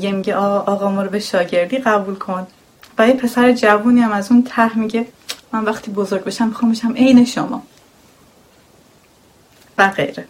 میگه آقا ما رو به شاگردی قبول کن، و یه پسر جوونی هم از اون ته میگه من وقتی بزرگ بشم میخوام بشم عین شما و غیره.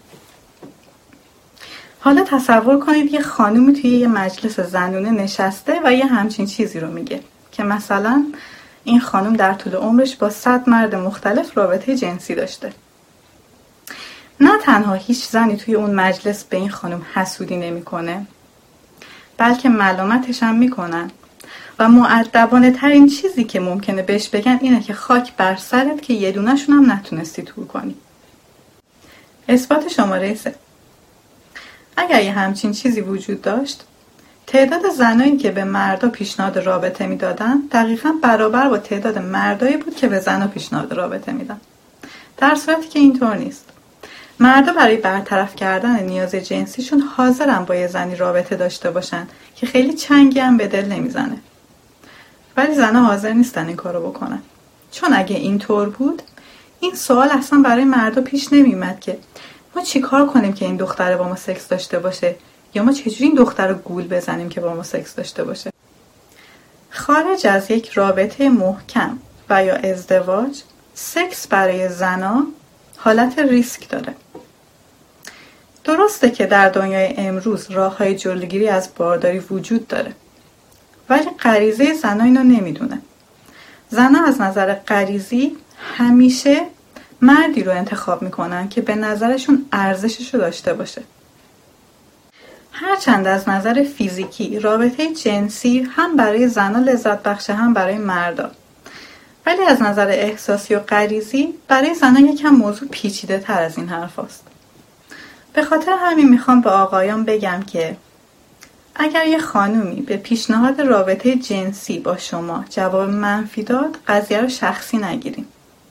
حالا تصور کنید یه خانومی توی یه مجلس زنونه نشسته و یه همچین چیزی رو میگه که مثلا این خانم در طول عمرش با 100 مرد مختلف رابطه جنسی داشته. نه تنها هیچ زنی توی اون مجلس به این خانم حسودی نمیکنه، بلکه ملامتش هم میکنن و مؤدبانه ترین چیزی که ممکنه بهش بگن اینه که خاک بر سرت که یه دونه‌شون هم نتونستی طول کنی. اثبات شماره 3: اگر یه همچین چیزی وجود داشت، تعداد زنایی که به مردا پیشنهاد رابطه میدادن دقیقاً برابر با تعداد مردایی بود که به زنا پیشنهاد رابطه میدن. در صورتی که اینطور نیست. مردا برای برطرف کردن نیاز جنسیشون حاضرن با یه زنی رابطه داشته باشن که خیلی چنگی هم به دل نمیزنه. ولی زنها حاضر نیستن این کارو بکنن. چون اگه اینطور بود، این سوال اصلا برای مردا پیش نمیومد که ما چی کار کنیم که این دختره با ما سکس داشته باشه، یا ما چجوری این دختر رو گول بزنیم که با ما سکس داشته باشه. خارج از یک رابطه محکم و یا ازدواج، سکس برای زنها حالت ریسک داره. درسته که در دنیای امروز راه‌های جلوگیری از بارداری وجود داره، ولی غریزه زنها اینو نمیدونه. زنها از نظر غریزی همیشه مردی رو انتخاب میکنن که به نظرشون ارزششو داشته باشه. هرچند از نظر فیزیکی رابطه جنسی هم برای زنها لذت بخشه هم برای مردا، ولی از نظر احساسی و غریزی برای زنها یکم موضوع پیچیده تر از این حرف هست. به خاطر همین میخوام به آقایان بگم که اگر یه خانومی به پیشنهاد رابطه جنسی با شما جواب منفی داد، قضیه رو شخصی نگیریم.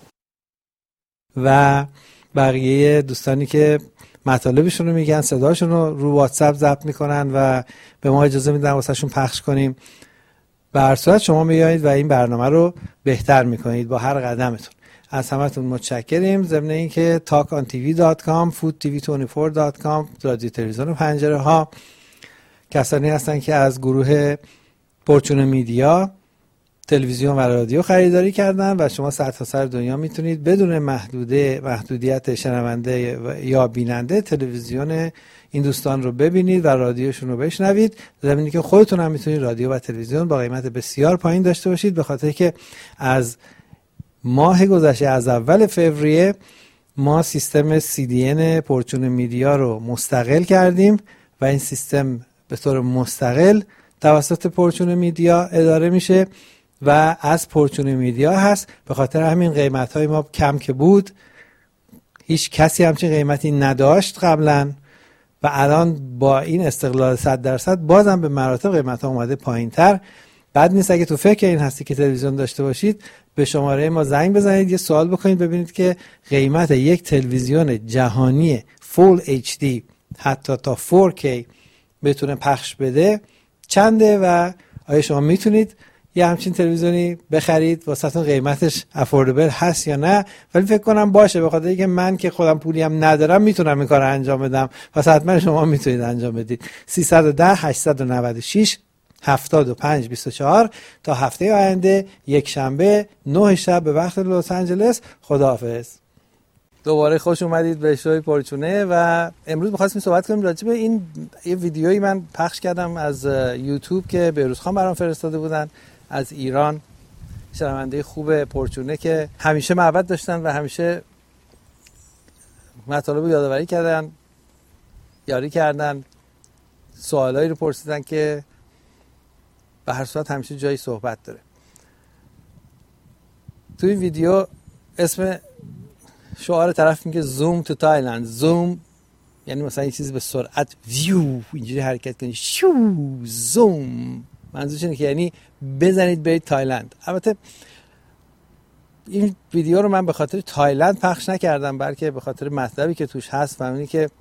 و بقیه دوستانی که مطالبشون رو میگن صداشون رو واتساپ ضبط میکنن و به ما اجازه میدن واسهشون پخش کنیم، به هر صورت شما میایید و این برنامه رو بهتر میکنید با هر قدمتون. از همتون متشکریم. ضمن اینکه talkontv.com foodtv24.com رادیو تلویزیون پنجره ها کسانی هستن که از گروه پرچون میدیا تلویزیون و رادیو خریداری کردن و شما سرتاسر دنیا میتونید بدون محدودیت شنونده یا بیننده تلویزیون این دوستان رو ببینید و رادیوشون رو بشنوید. ضمن که خودتون هم میتونید رادیو و تلویزیون با قیمت بسیار پایین داشته باشید، به خاطر که از ماه گذشته از اول فوریه ما سیستم CDN پرچون میدیا رو مستقل کردیم و این سیستم به طور مستقل توسط پرچون میدیا اداره میشه و از پرچون میدیا هست. به خاطر همین قیمت های ما کم که بود، هیچ کسی همچین قیمتی نداشت قبلا و الان با این استقلال 100% بازم به مراتب قیمت ها اومده پایین تر. بد نیست اگه تو فکر این هستی که تلویزیون داشته باشید به شماره ما زنگ بزنید، یه سوال بکنید ببینید که قیمت یک تلویزیون جهانی فول HD حتی تا 4K بتونه پخش بده چنده و آیا شما میتونید یه همچین تلویزیونی بخرید، واسهتون قیمتش افوردبل هست یا نه. ولی فکر کنم باشه، به خاطر اینکه من که خودم پولی هم ندارم میتونم این کارو انجام بدم، پس حتما شما میتونید انجام بدید. 310 896 7524 تا هفته آینده یک شنبه 9 شب به وقت لس آنجلس. خداحافظ. دوباره خوش اومدید به شوی پرچونه و امروز می‌خواستیم صحبت کنیم راجع به این یه ویدیویی من پخش کردم از یوتیوب که بهروز خان برام فرستاده بودن از ایران، شنونده خوب پرچونه که همیشه محبت داشتن و همیشه مطالب رو یادآوری کردن، یاری کردن، سوالایی رو پرسیدن که به هر صورت همیشه جایی صحبت داره. تو این ویدیو اسم شعار طرف میگه زوم تو تایلند. زوم یعنی مثلا یه چیزی به سرعت ویو اینجوری حرکت کنی، شو زوم، منظورش اینه که یعنی بزنید برید تایلند. البته این ویدیو رو من به خاطر تایلند پخش نکردم، بلکه به خاطر مطلبی که توش هست و اینه که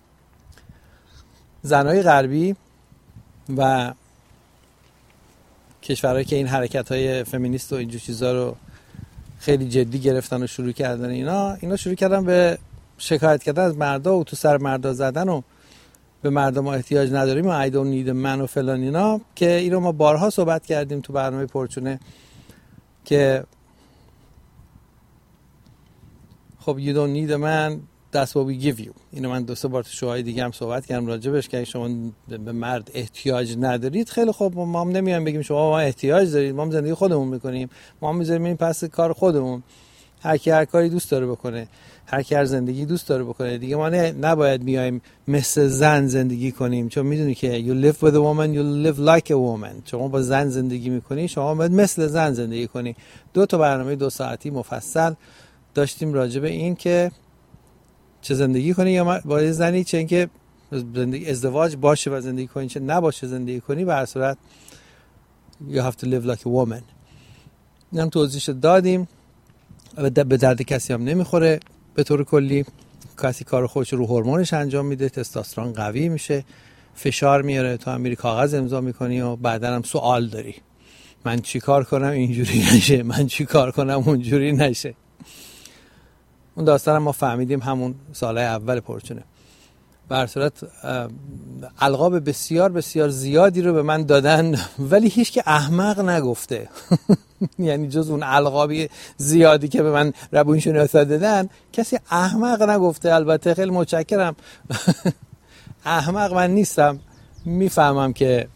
زنای غربی و کشورهایی که این حرکت‌های فمینیست و اینجور چیزا رو خیلی جدی گرفتن و شروع کردن، اینا شروع کردن به شکایت کردن از مردا و تو سر مردا زدن و به مردم احتیاج نداریم و I don't need a man و فلان اینا، که این رو ما بارها صحبت کردیم تو برنامه پرچونه که خب you don't need a man that's what we give you. اینو من 2-3 بار تو شوهای دیگه هم صحبت کردم راجبش که شما به مرد احتیاج ندارید. خیلی خب ما هم نمیایم بگیم شما ما احتیاج دارید، ما هم زندگی خودمون میکنیم، ما هم میذاریم این پس کار خودمون، هر کی هر کاری دوست داره بکنه، هر کی هر زندگی دوست داره بکنه دیگه. ما نباید میایم مثل زن زندگی کنیم، چون میدونی که you live with a woman you live like a woman. شما با زن زندگی میکنی، شما باید مثل زن زندگی کنی. 2 تا برنامه 2 ساعتی مفصل داشتیم راجع به این که چه زندگی کنی یا با زنی، چه اینکه زندگی ازدواج باشه و زندگی کنی، چه نباشه زندگی کنی. به هر صورت you have to live like a woman. اینم توضیحش دادیم. به درد کسی هم نمیخوره. به طور کلی کسی کار خودش رو هورمونش انجام میده، تستوسترون قوی میشه، فشار میاره، تو هم میری کاغذ امضا میکنی و بعدن هم سوال داری من چی کار کنم اینجوری نشه، من چی کار کنم اونجوری نشه. اون داستان هم ما فهمیدیم همون سالهای اول پرچونه. به هر صورت القاب بسیار بسیار زیادی رو به من دادن ولی هیچ که احمق نگفته. یعنی جز اون القابی زیادی که به من روانشناسا دادن کسی احمق نگفته. البته خیلی متشکرم. احمق من نیستم، میفهمم که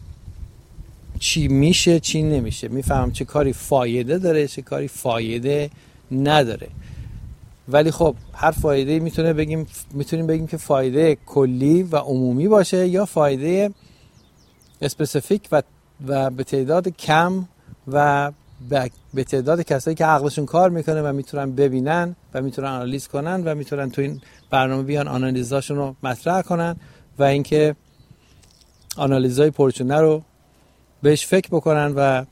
چی میشه چی نمیشه، میفهمم چه کاری فایده داره چه کاری فایده نداره. ولی خب هر فایده میتونیم بگیم که فایده کلی و عمومی باشه یا فایده اسپسیفیک و به تعداد کم و به تعداد کسایی که عقلشون کار میکنه و میتونن ببینن و میتونن آنالیز کنن و میتونن تو این برنامه بیان آنالیزاشون رو مطرح کنن و اینکه آنالیزای پرچونه رو بهش فکر بکنن و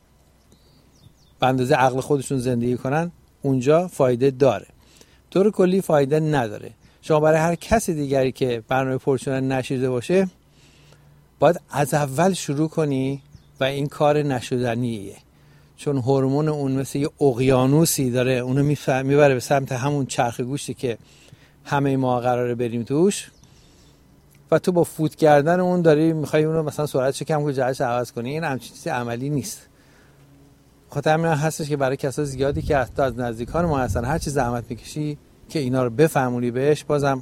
به اندازه عقل خودشون زندگی کنن. اونجا فایده داره. طور کلی فایده نداره. شما برای هر کسی دیگری که برنامه پرچونه نشیده باشه باید از اول شروع کنی و این کار نشدنیه، چون هورمون اون مثل یه اقیانوسی داره، اونو میبره به سمت همون چرخ گوشتی که همه ما قراره بریم توش و تو با فوت کردن اون داری میخوای اونو مثلا سرعتش کم کنی جهتش عوض کنی. این همچین چیزی عملی نیست. خاطر همین هستش که برای کسای زیادی که حتی از نزدیکان ما هستن هر چی زحمت میکشی که اینا رو بفهمونی بهش بازم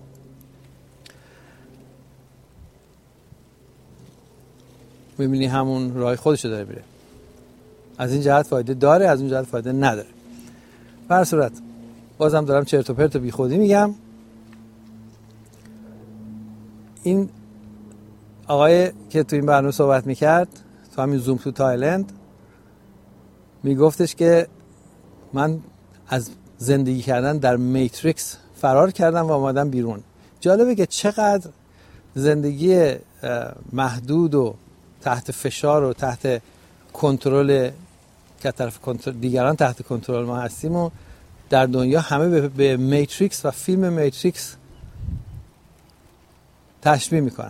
میبینی همون راه خودشو داره میره. از این جهت فایده داره، از اون جهت فایده نداره. به هر صورت بازم دارم چرت و پرت و بی خودی میگم. این آقای که تو این برنامه صحبت میکرد تو همین زوم تو تایلند میگفتش که من از زندگی کردن در میتریکس فرار کردم و اومدم بیرون. جالبه که چقدر زندگی محدود و تحت فشار و تحت کنترل که طرف دیگران تحت کنترل ما هستیم و در دنیا همه به میتریکس و فیلم میتریکس تشبیه میکنن.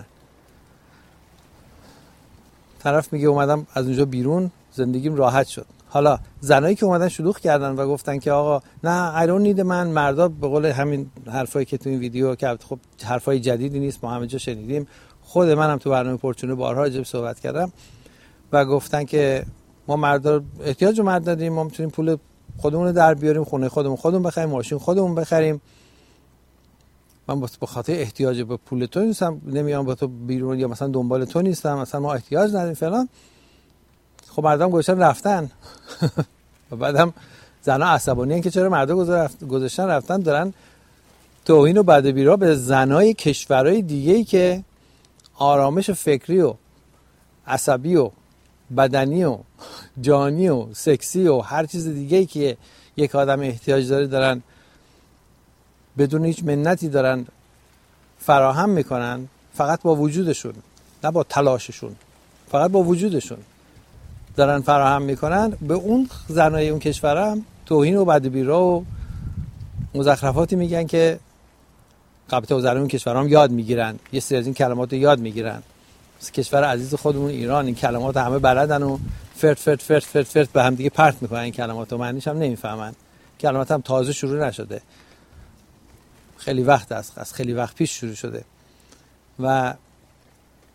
طرف میگه اومدم از اونجا بیرون زندگیم راحت شد. حالا زنایی که اومدن شلوغ کردن و گفتن که آقا نه I don't need من، مردا به قول همین حرفایی که تو این ویدیو که خب حرفای جدیدی نیست ما همه جا شنیدیم، خود منم تو برنامه پرچونه بارها راجع بهش صحبت کردم و گفتن که ما مردا احتیاج به مرد نداریم، ما میتونیم پول خودمون رو در بیاریم، خونه خودمون بخریم، ماشین خودمون بخریم. من به خاطر احتیاج به پول تو نیستم نمیام با تو بیرون یا مثلا دنبال تو نیستم، مثلا ما احتیاج نداریم فلان. خب مردم گذاشتن رفتن و بعدم زنا عصبانیان که چرا مردا گذاشتن رفتن، دارن توهین و بدبیرا به زنای کشورهای دیگه‌ای که آرامش فکری و عصبی و بدنی و جانی و سکسی و هر چیز دیگه‌ای که یک آدم احتیاج داره دارن بدون هیچ منتی دارن فراهم میکنن، فقط با وجودشون نه با تلاششون، فقط با وجودشون دارن فراهم میکنن. به اون زنای اون کشور هم توهین و بدبیرا و مزخرفاتی میگن که قبطه و زنای اون کشور هم یاد میگیرن، یه سری از این کلمات رو یاد میگیرن. کشور عزیز خودمون ایران این کلمات همه بلدن و فرت به هم دیگه پرت میکنن. این کلمات رو معنیش هم نمیفهمن. کلمات هم تازه شروع نشده، خیلی وقت از خیلی وقت پیش شروع شده و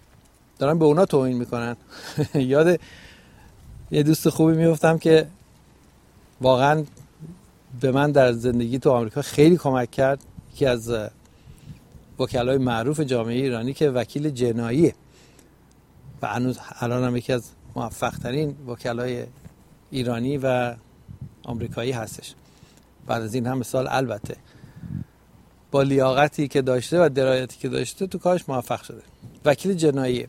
دارن به اونا توهین میکنن. یاد یه دوست خوبی میفتم که واقعا به من در زندگی تو آمریکا خیلی کمک کرد، یکی از وکلای معروف جامعه ایرانی که وکیل جناییه و الان هم یکی از موفق ترین وکلای ایرانی و آمریکایی هستش. بعد از این همه سال البته با لیاقتی که داشته و درایتی که داشته تو کارش موفق شده. وکیل جناییه.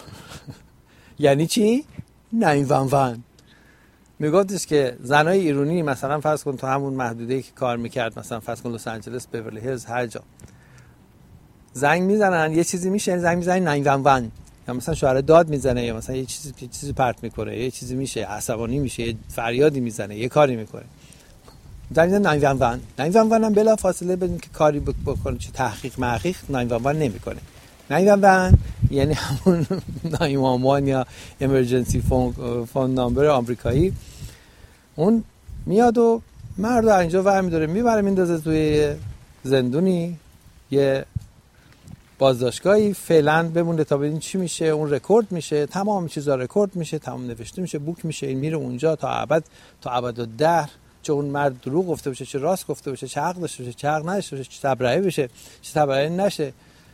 یعنی چی؟ 911. میگفتش که زنای ایرانی مثلا فرض کن تو همون محدوده‌ای که کار میکرد، مثلا فرض کن لس آنجلس، بیورلی هیلز، هر جا زنگ میزنن یه چیزی میشه، زنگ میزنن 911، یا مثلا شوهر داد میزنه، یا مثلا یه چیزی پرت میکنه، یه چیزی میشه، عصبانی میشه، یه فریادی میزنه، یه کاری میکنه، زنگ میزنن 911. 911 هم بلا فاصله بدون که کاری بکنه، چه تحقیق محقیق 911 نمیکنه. 911 یعنی همون 911 یا امرجنسی فون نامبر آمریکایی. اون میاد و مرد رو اینجا ور میداره میبره میندازه توی زندونی، یه بازداشتگاهی فعلا بمونه تا ببینیم چی میشه. اون رکورد میشه، تمام چیزا رکورد میشه، تمام نوشته میشه، بوک میشه، این میره اونجا تا ابد. چه اون مرد دروغ گفته باشه، چه راست گفته باشه، چه حق داشته باشه، چه حق نداشته باشه، چه تبرئه بشه، چه تبرئه نشه،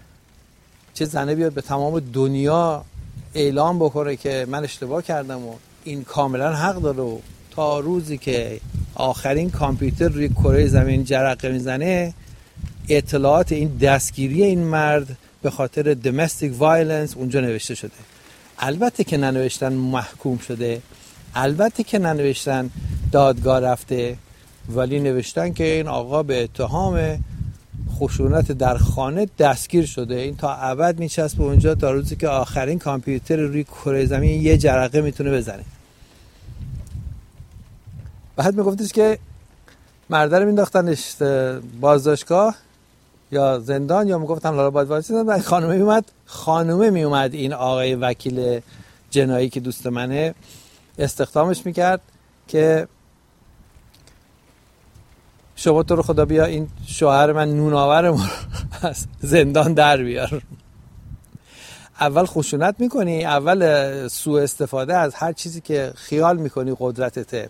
چه زنه بیاد به تمام دنیا اعلام بکنه که من اشتباه کردم و این کاملا حق داره، و تا روزی که آخرین کامپیوتر روی کره زمین جرقه میزنه اطلاعات این دستگیری این مرد به خاطر domestic violence اونجا نوشته شده. البته که ننوشتن محکوم شده، البته که ننوشتن دادگاه رفته، ولی نوشتن که این آقا به اتهام خشونت در خانه دستگیر شده. این تا ابد میچسبه اونجا تا روزی که آخرین کامپیوتر روی کره زمین یه جرقه میتونه بزنه. بعد میگفتش که مرد رو مینداختنش بازداشتگاه یا زندان، یا میگفتن حالا باید وایسیدن. خانومه میومد این آقای وکیل جنایی که دوست منه استخدامش میکرد که شما تو رو خدا بیا این شوهر من نوناورم از زندان در بیار. اول خشونت میکنی، اول سوء استفاده از هر چیزی که خیال میکنی قدرتته.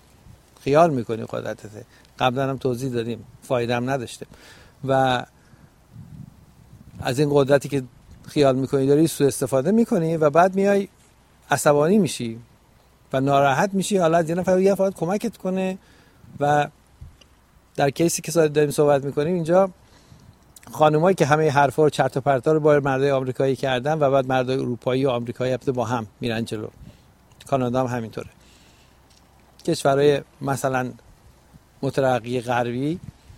قبلا هم توضیح دادیم، فایده هم نداشته. و از این قدرتی که خیال میکنی داری سوء استفاده میکنی و بعد میای عصبانی میشی و ناراحت میشی. حالا از یه نفر یه فقط کمکت کنه. و در کیسی که داریم صحبت میکنیم اینجا، خانمایی که همه حرفا و چرت و پرتا رو با مردای آمریکایی کردن و بعد مردای اروپایی و آمریکایی با هم میرن جلو. کانادا هم همینطوره. کشورهای مثلا مترقی غربی،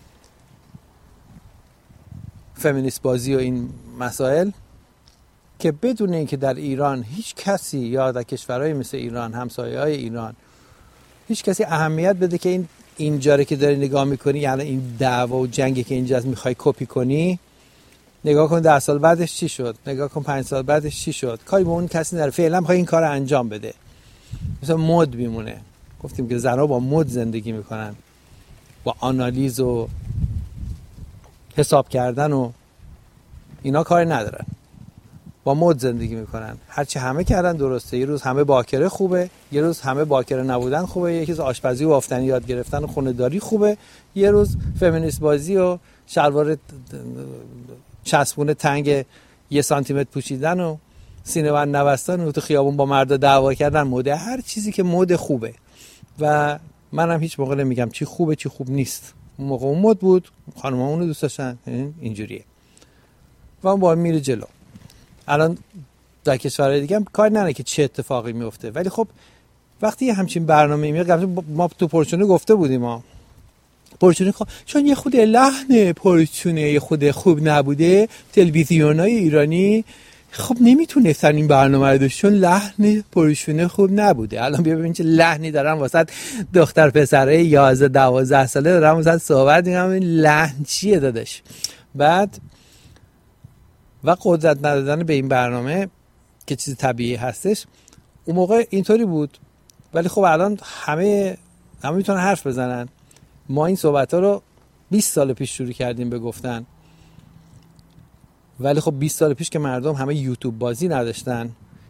فمینیست بازی و این مسائل، که بدون اینکه در ایران هیچ کسی یا در کشورهای مثل ایران، همسایه‌های ایران، هیچ کسی اهمیت بده که اینجا رو که داری نگاه میکنی، یعنی این دعوا و جنگی که اینجاست میخوای کپی کنی، نگاه کن 10 سال بعدش چی شد، نگاه کن 5 سال بعدش چی شد. کاری به اون کسی نداره. فعلا میخوای این کار رو انجام بده. مثلا مد میمونه. گفتیم که زنها با مد زندگی میکنن، با آنالیز و حساب کردن و اینا کاری ندارن، با مد زندگی میکنن. هرچی همه کردن درسته. یه روز همه باکره خوبه، یه روز همه باکره نبودن خوبه، یکی از آشپزی و بافتنی یاد گرفتن و خونه داری خوبه، یه روز فمینیست بازی و شلوار چسبونه تنگ 1 سانتی متر پوشیدن و سینه بند نبستن و تو خیابون با مردا دعوا کردن مده. هر چیزی که مد خوبه. و منم هیچ موقع نمیگم چی خوبه چی خوب نیست. اون موقع اون مد بود، خانم‌ها اونو دوست داشتن، اینجوریه. و اون با میره جلو. الان در کشورهای دیگه هم کار نداره که چه اتفاقی میفته، ولی خب وقتی همچین برنامه‌ای میاد، ما تو پرچونه گفته بودیم پرچونه چون یه خود لحن پرچونه یه خود خوب نبوده، تلویزیونای ایرانی خب نمیتونستن این برنامه رو داشت چون لحن پرچونه خوب نبوده. الان بیا ببین چه لحنی دارن واسه دختر پسرای 11 12 ساله دارن واسه صحبت می‌کنن. این لحن چیه داداش؟ بعد و قدرت ندادن به این برنامه که چیز طبیعی هستش. اون موقع اینطوری بود، ولی خب الان همه میتونن حرف بزنن. ما این صحبت‌ها رو 20 سال پیش شروع کردیم به گفتن، ولی خب 20 سال پیش که مردم همه یوتیوب بازی نداشتن،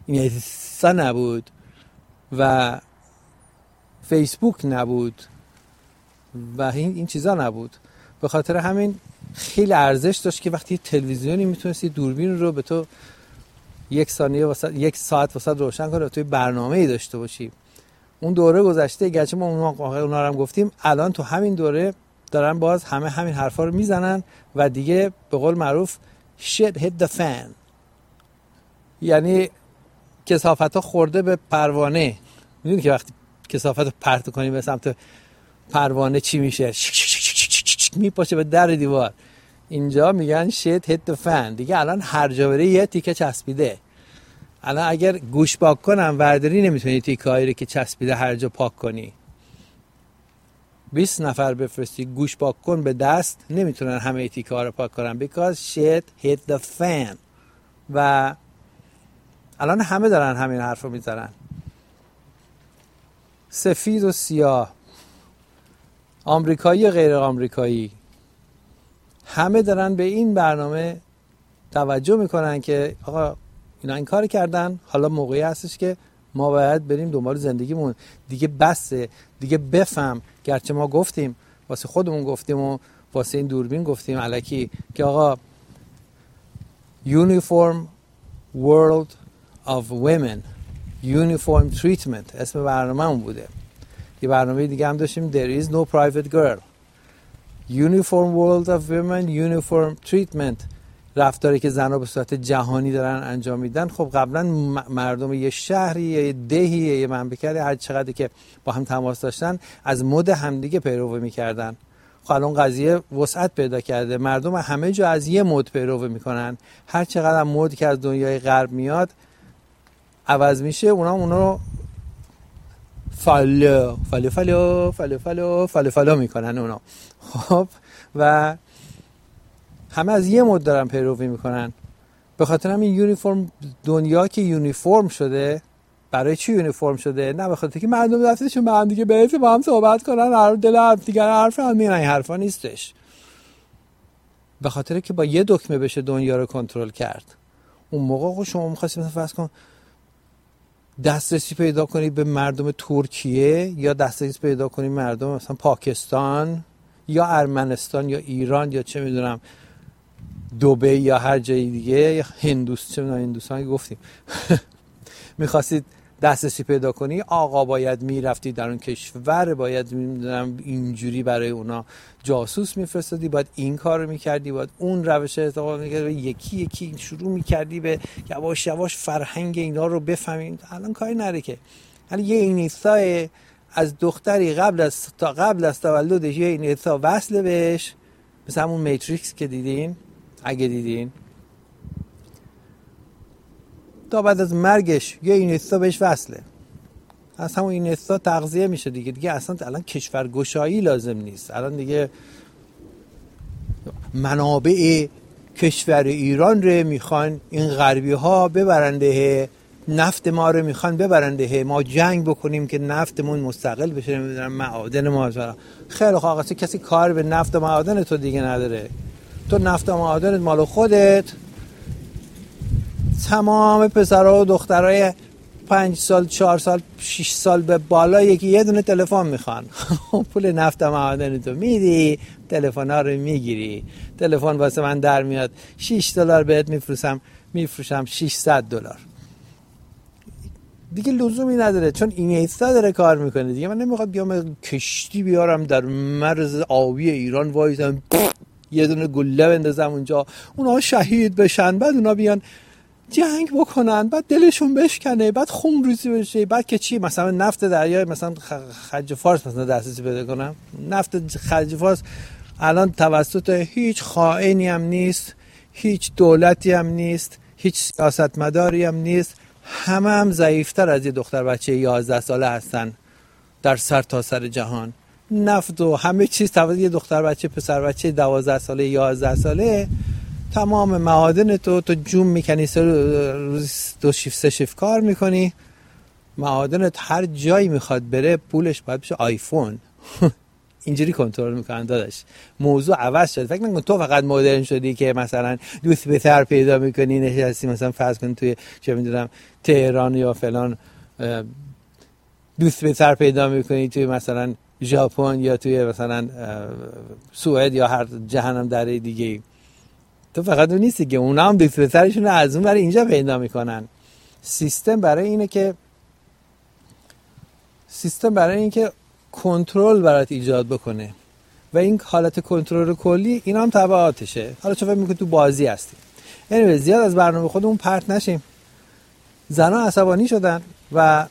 اینستا نبود و فیسبوک نبود و این چیزا نبود. به خاطر همین خیلی ارزش داشت که وقتی تلویزیونی میتونستی دوربین رو به تو یک ساعت واسه روشن کنه و توی برنامه‌ای داشته باشی. اون دوره گذشته، گرچه ما اونا رو هم گفتیم، الان تو همین دوره دارن باز همین حرفا رو میزنن و دیگه به قول معروف shit hit the fan، یعنی کثافت‌ها خورده به پروانه. میدونی که وقتی کثافت رو پرت کنی به سمت پروانه چی میشه؟ میپاشه به در دیوار. اینجا میگن shit hit the fan. دیگه الان هر جا بری یه تیکه چسبیده. الان اگر گوش پاک کنم ورداری نمیتونی تیکایی رو که چسبیده هر جا پاک کنی. 20 نفر بفرستی گوش پاک کن به دست، نمیتونن همه تیکه ها رو پاک کنن because shit hit the fan. و الان همه دارن همین حرف رو میزنن، سفید و سیاه، آمریکایی و غیر آمریکایی، همه دارن به این برنامه توجه میکنن که آقا اینا این کار کردن، حالا موقعی هستش که ما باید بریم دنبال زندگیمون. دیگه بسه، دیگه بفهم. گرچه ما گفتیم، واسه خودمون گفتیم و واسه این دوربین گفتیم الکی که آقا Uniform World of Women Uniform Treatment اسم برنامه‌مون بوده. یه برنامه دیگه هم داشتیم There is no private girl. Uniform World of Women Uniform Treatment، رفتاری که زنها به صورت جهانی دارن انجام میدن. خب قبلا مردم یه شهری، یه دهی، یه مملکتی هر چقدر که با هم تماس داشتن از مد همدیگه پیروی میکردن. خب الان قضیه وسعت پیدا کرده، مردم همه جا از یه مد پیروی میکنن. هر چقدر مد که از دنیای غرب میاد عوض میشه، اونا فالو میکنن اونا. خب و همه از یه مد دارن پیروی میکنن. به خاطر همین یونیفرم، دنیا که یونیفرم شده، برای چی یونیفرم شده؟ نه به خاطر که مردم دستشون به هم دیگه برسه با هم صحبت کنن، دل هم دیگه حرف هم میگن، این حرفا نیستش. به خاطر که با یه دکمه بشه دنیا رو کنترل کرد. اون موقع شما می‌خواستید مثلا فرض کن دسترسی پیدا کنید به مردم ترکیه، یا دسترسی پیدا کنید مردم مثلا پاکستان یا ارمنستان یا ایران یا چه میدونم دبی یا هر جای دیگه، یا هندوستان که گفتیم میخواستید دسترسی پیدا کنی، آقا باید میرفتی در اون کشور، باید میدونم اینجوری برای اونا جاسوس میفرستادی، باید این کار رو میکردی، باید اون روش استفاده میکردی، یکی یکی شروع میکردی به یواش یواش فرهنگ اینا رو بفهمید. الان کاری نره که الان یه اینستا از دختری قبل از تولدش یه اینستا وصله بهش، مثل همون میتریکس که دیدین، اگه دیدین، تا بعد از مرگش یه اینستا بهش وصله، از همون اینستا تغذیه میشه دیگه اصلا الان کشورگشایی لازم نیست. الان دیگه منابع کشور ایران رو میخوان این غربی ها ببرنده، نفت ما رو میخوان ببرنده، ما جنگ بکنیم که نفتمون مستقل بشه، نمیدونم معادن ما. خیلی خواه کسی کار به نفت و معادن تو دیگه نداره، تو نفت و معادنت مال خودت. تمام پسرها و دخترای 5 سال 4 سال 6 سال به بالا یه دونه تلفن میخوان. پول نفت و معادن تو میدی، تلفن‌ها رو میگیری. تلفن واسه من در میاد $6 بهت میفروشم $600. دیگه لزومی نداره، چون اینستا داره کار میکنه دیگه. من نمیخواد بیام کشتی بیارم در مرز آبی ایران وایسم یه دونه گله بندازم اونجا، اونا شهید بشن، بعد اونا بیان جنگ بکنن، بعد دلشون بشکنه، بعد خونریزی بشه، بعد که چی؟ مثلا نفت دریای مثلا خلیج فارس مثلا دسترسی پیدا کنم. نفت خلیج فارس الان توسط هیچ خائنی هم نیست، هیچ دولتی هم نیست، هیچ سیاستمداری هم نیست، همه ضعیفتر از یه دختر بچه 11 ساله هستن در سر جهان. نفت و همه چیز توسط یه دختر بچه، پسر بچه 12 ساله 11 ساله. تمام معادن تو جون میکنی، روز 2 شیفت 3 شیفت کار میکنی، معادنت هر جایی میخواد بره پولش باید بشه آیفون. اینجوری کنترل میکنن داداش. موضوع عوض شد. فکر نکن تو فقط مدرن شدی که مثلا دوست پسر پیدا میکنی نشستی مثلا فرض کن توی چه میدونم تهران یا فلان دوست پسر پیدا میکنی توی مثلا ژاپن یا توی مثلا سوئد یا هر جهنم دره دیگه. تو فقط اون نیستی که اونا هم دوست پسرشون رو از اون برای اینجا پیدا میکنن. سیستم برای اینه که کنترل برات ایجاد بکنه و این حالت کنترل کلی اینا هم تبعاتشه. حالا چون فکر میکنی تو بازی هستی. یعنی زیاد از برنامه خودمون پرت نشیم. زنا عصبانی شدن و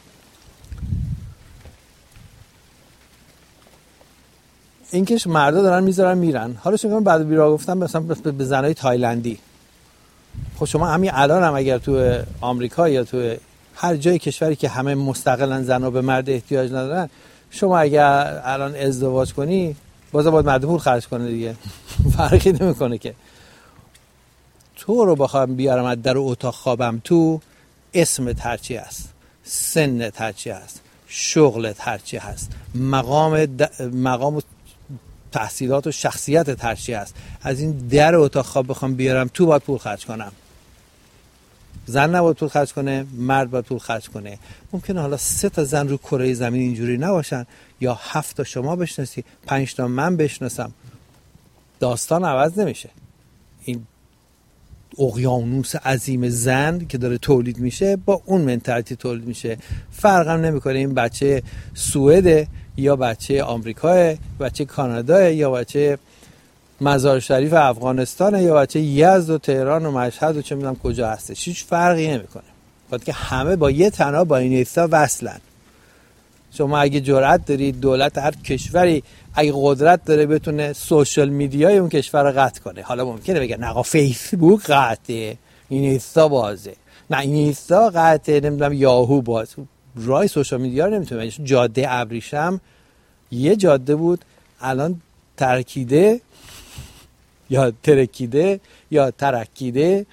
اینکه مردا دارن میذارن میرن. حالا شما بعد بیرا گفتم مثلا به زنای تایلندی. خب شما همین الان هم اگر تو آمریکا یا تو هر جای کشوری که همه مستقلا زنا به مرد احتیاج ندارن، شما اگر الان ازدواج کنی بازم باید مرد پول خرج کنه دیگه. فرقی نمیکنه که. تو رو بخوام بیارم از در اتاق خوابم تو، اسمت هرچی هست، سنت هرچی هست، شغلت هرچی هست، مقام تحصیلات و شخصیتت هرچی هست، از این در اتاق خواب بخوام بیارم تو باید پول خرج کنم. زن نباید پول خرج کنه، مرد باید پول خرج کنه. ممکنه حالا 3 تا زن رو کره زمین اینجوری نباشن، یا 7 تا شما بشناسی، 5 تا من بشناسم. داستان عوض نمیشه. این اقیانوس عظیم زن که داره تولید میشه با اون منتالیتی تولید میشه. فرقم نمیکنه این بچه سوئده یا بچه آمریکاه، بچه کانادا یا بچه مزار شریف افغانستان یا بچه یزد و تهران و مشهد و چه میدونم کجا هستش. هیچ فرقی نمیکنه. وقتی که همه با یه تنها با این ایستا وصلن. شما اگه جرأت دارید دولت هر کشوری اگه قدرت داره بتونه سوشال میدیای اون کشور رو قطع کنه. حالا ممکنه بگن نه فیسبوک قطعه، این اینستا بازه، نه این اینستا قطعه، نمیدونم یاهو باز. رای سوشال میدیا رو نمیتونه. جاده ابریشم یه جاده بود، الان ترکیده یا ترکیده یا ترکیده،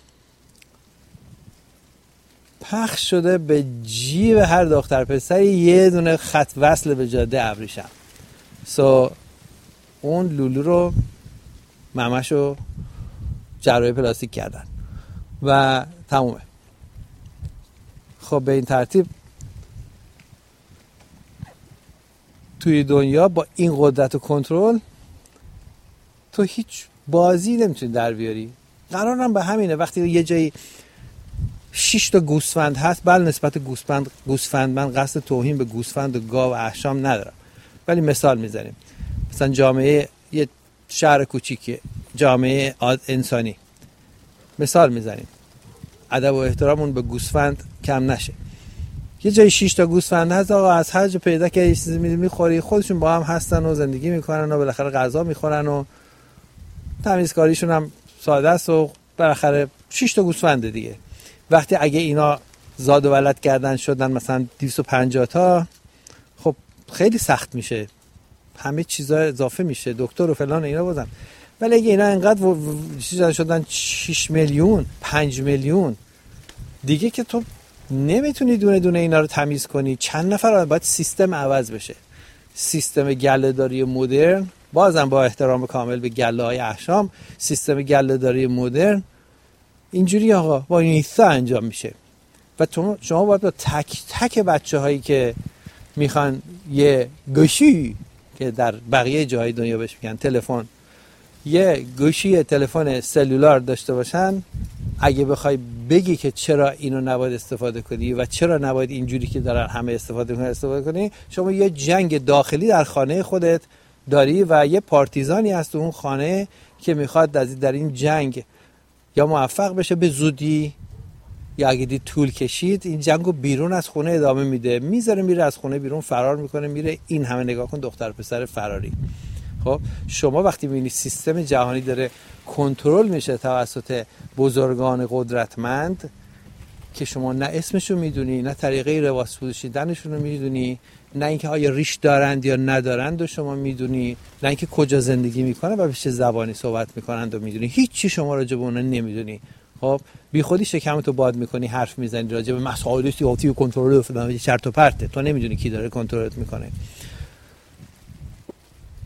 پخش شده به جیب هر دختر پسری یه دونه خط وصل به جاده ابریشم. اون لولو رو ممشو جراحی پلاستیک کردن و تمومه. خب به این ترتیب توی دنیا با این قدرت و کنترل تو هیچ بازی نمیتونی در بیاری. قرارم به همینه. وقتی یه جایی 6 تا گوسفند هست، بله نسبت گوسفند من قصد توهین به گوسفند و گاو و احشام ندارم، ولی مثال میزنیم. مثلا جامعه یه شهر کوچیکه، جامعه انسانی، مثال میزنیم ادب و احترامون به گوسفند کم نشه. یه جایی 6 تا گوسفند هست، آقا از هر جا پیدا که یه چیزی میخوری، خودشون با هم هستن و زندگی میکنن و بالاخره غذا میخورن و تمیزکاریشون هم ساده است و بالاخره 6 تا گوسفند دیگه. وقتی اگه اینا زاد و ولد کردن شدن مثلا 250 تا، خب خیلی سخت میشه، همه چیزا اضافه میشه، دکتر و فلان اینا بازم. ولی اگه اینا اینقدر چیزا شدن 6 میلیون 5 میلیون دیگه که تو نمیتونی دونه دونه اینا رو تمیز کنی. چند نفر باید سیستم عوض بشه. سیستم گله‌داری مدرن، بازم با احترام کامل به گله‌های احشام، سیستم گله‌داری مدرن اینجوری آقا با این ایستا انجام میشه. و شما باید با تک تک بچه هایی که میخوان یه گوشی که در بقیه جای دنیا بهش میگن تلفن، یه گوشی تلفن سلولار داشته باشن، اگه بخوای بگی که چرا اینو نباید استفاده کنی و چرا نباید اینجوری که دارن همه استفاده کنی، شما یه جنگ داخلی در خانه خودت داری و یه پارتیزانی هست تو اون خانه که میخواد در این جنگ یا موفق بشه به زودی یا اگه دید طول کشید این جنگو بیرون از خونه ادامه میده، میذاره میره از خونه بیرون، فرار میکنه میره. این همه نگاه کن دختر پسر فراری. خب شما وقتی میبینی سیستم جهانی داره کنترل میشه توسط بزرگان قدرتمند که شما نه اسمشو میدونی، نه طریقه لباس پوشیدنشون رو میدونی، نه اینکه آیا ریش دارند یا ندارند و شما میدونی، نه اینکه کجا زندگی میکنن و به چه زبانی صحبت میکنند و میدونی، هیچی شما راجع به اونها نمیدونی. خب بی خودی شکمتو باد میکنی، حرف میزنی راجع به مسائل سیاسی و کنترل و فلان چرت و پرته. تو نمیدونی کی داره کنترلت میکنه.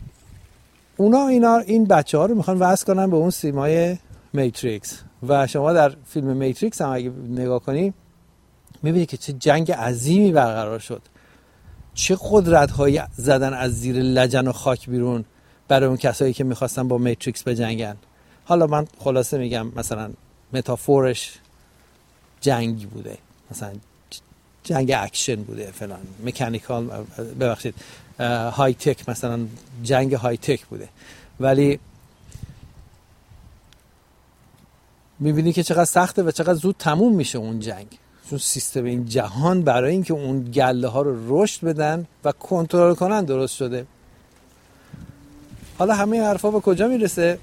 این بچه‌ها رو میخوان وصل کنن به اون سیمای میتریکس و شما در فیلم میتریکس هم اگه نگاه کنی میبینی که چه جنگ عظیمی برقرار شد، چه قدرت‌هایی زدن از زیر لجن و خاک بیرون برای اون کسایی که میخواستن با میتریکس بجنگن. حالا من خلاصه میگم مثلا متافورش جنگی بوده، مثلا جنگ اکشن بوده فلان، مکانیکال ببخشید های تک، مثلا جنگ های تک بوده، ولی میبینی که چقدر سخته و چقدر زود تموم میشه اون جنگ، چون سیستم این جهان برای اینکه اون گله ها رو رشد بدن و کنترل کنن درست شده. حالا همه حرفا به کجا میرسه؟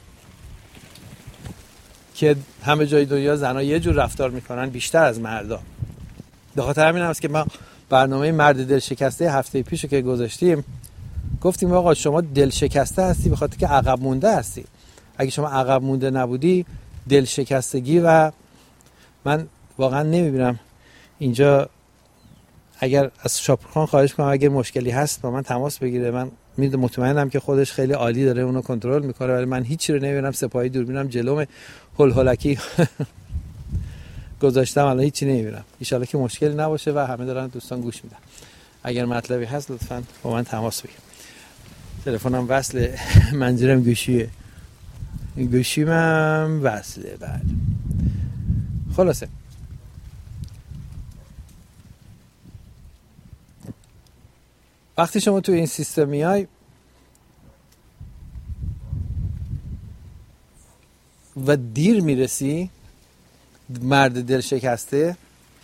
که همه جای دنیا زنها یه جور رفتار میکنن بیشتر از مردا. به خاطر همین هست که ما برنامه مرد دل شکسته هفته پیشو که گذاشتیم گفتیم آقا شما دل شکسته هستی به خاطر که عقب مونده هستی. اگه شما عقب مونده نبودی، دل شکستگی و من واقعا نمیبینم اینجا، اگر از شاپورخان خواهش کنم اگر مشکلی هست با من تماس بگیره، من مطمئنم که خودش خیلی عالی داره اونو کنترل میکنه، ولی من هیچی رو نمیبینم، سپاهی دوربینم جلوم هلهلکی گذاشتم الان هیچی نمیبینم. ان شاءالله که مشکلی نباشه و همه دارن دوستان گوش میدن. اگر مطلبی هست لطفاً با من تماس بگیر. تلفنم وصله، منظورم گوشیه، گوشیم وصله. بعد خلاصه وقتی شما تو این سیستم میای و دیر میرسی، مرد دل شکسته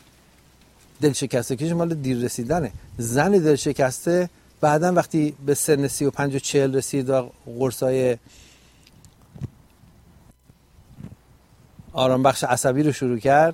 که مال دیر رسیدنه. زن دل شکسته بعدن وقتی به سن 35 و 40 رسید و قرصای آرام بخش عصبی رو شروع کرد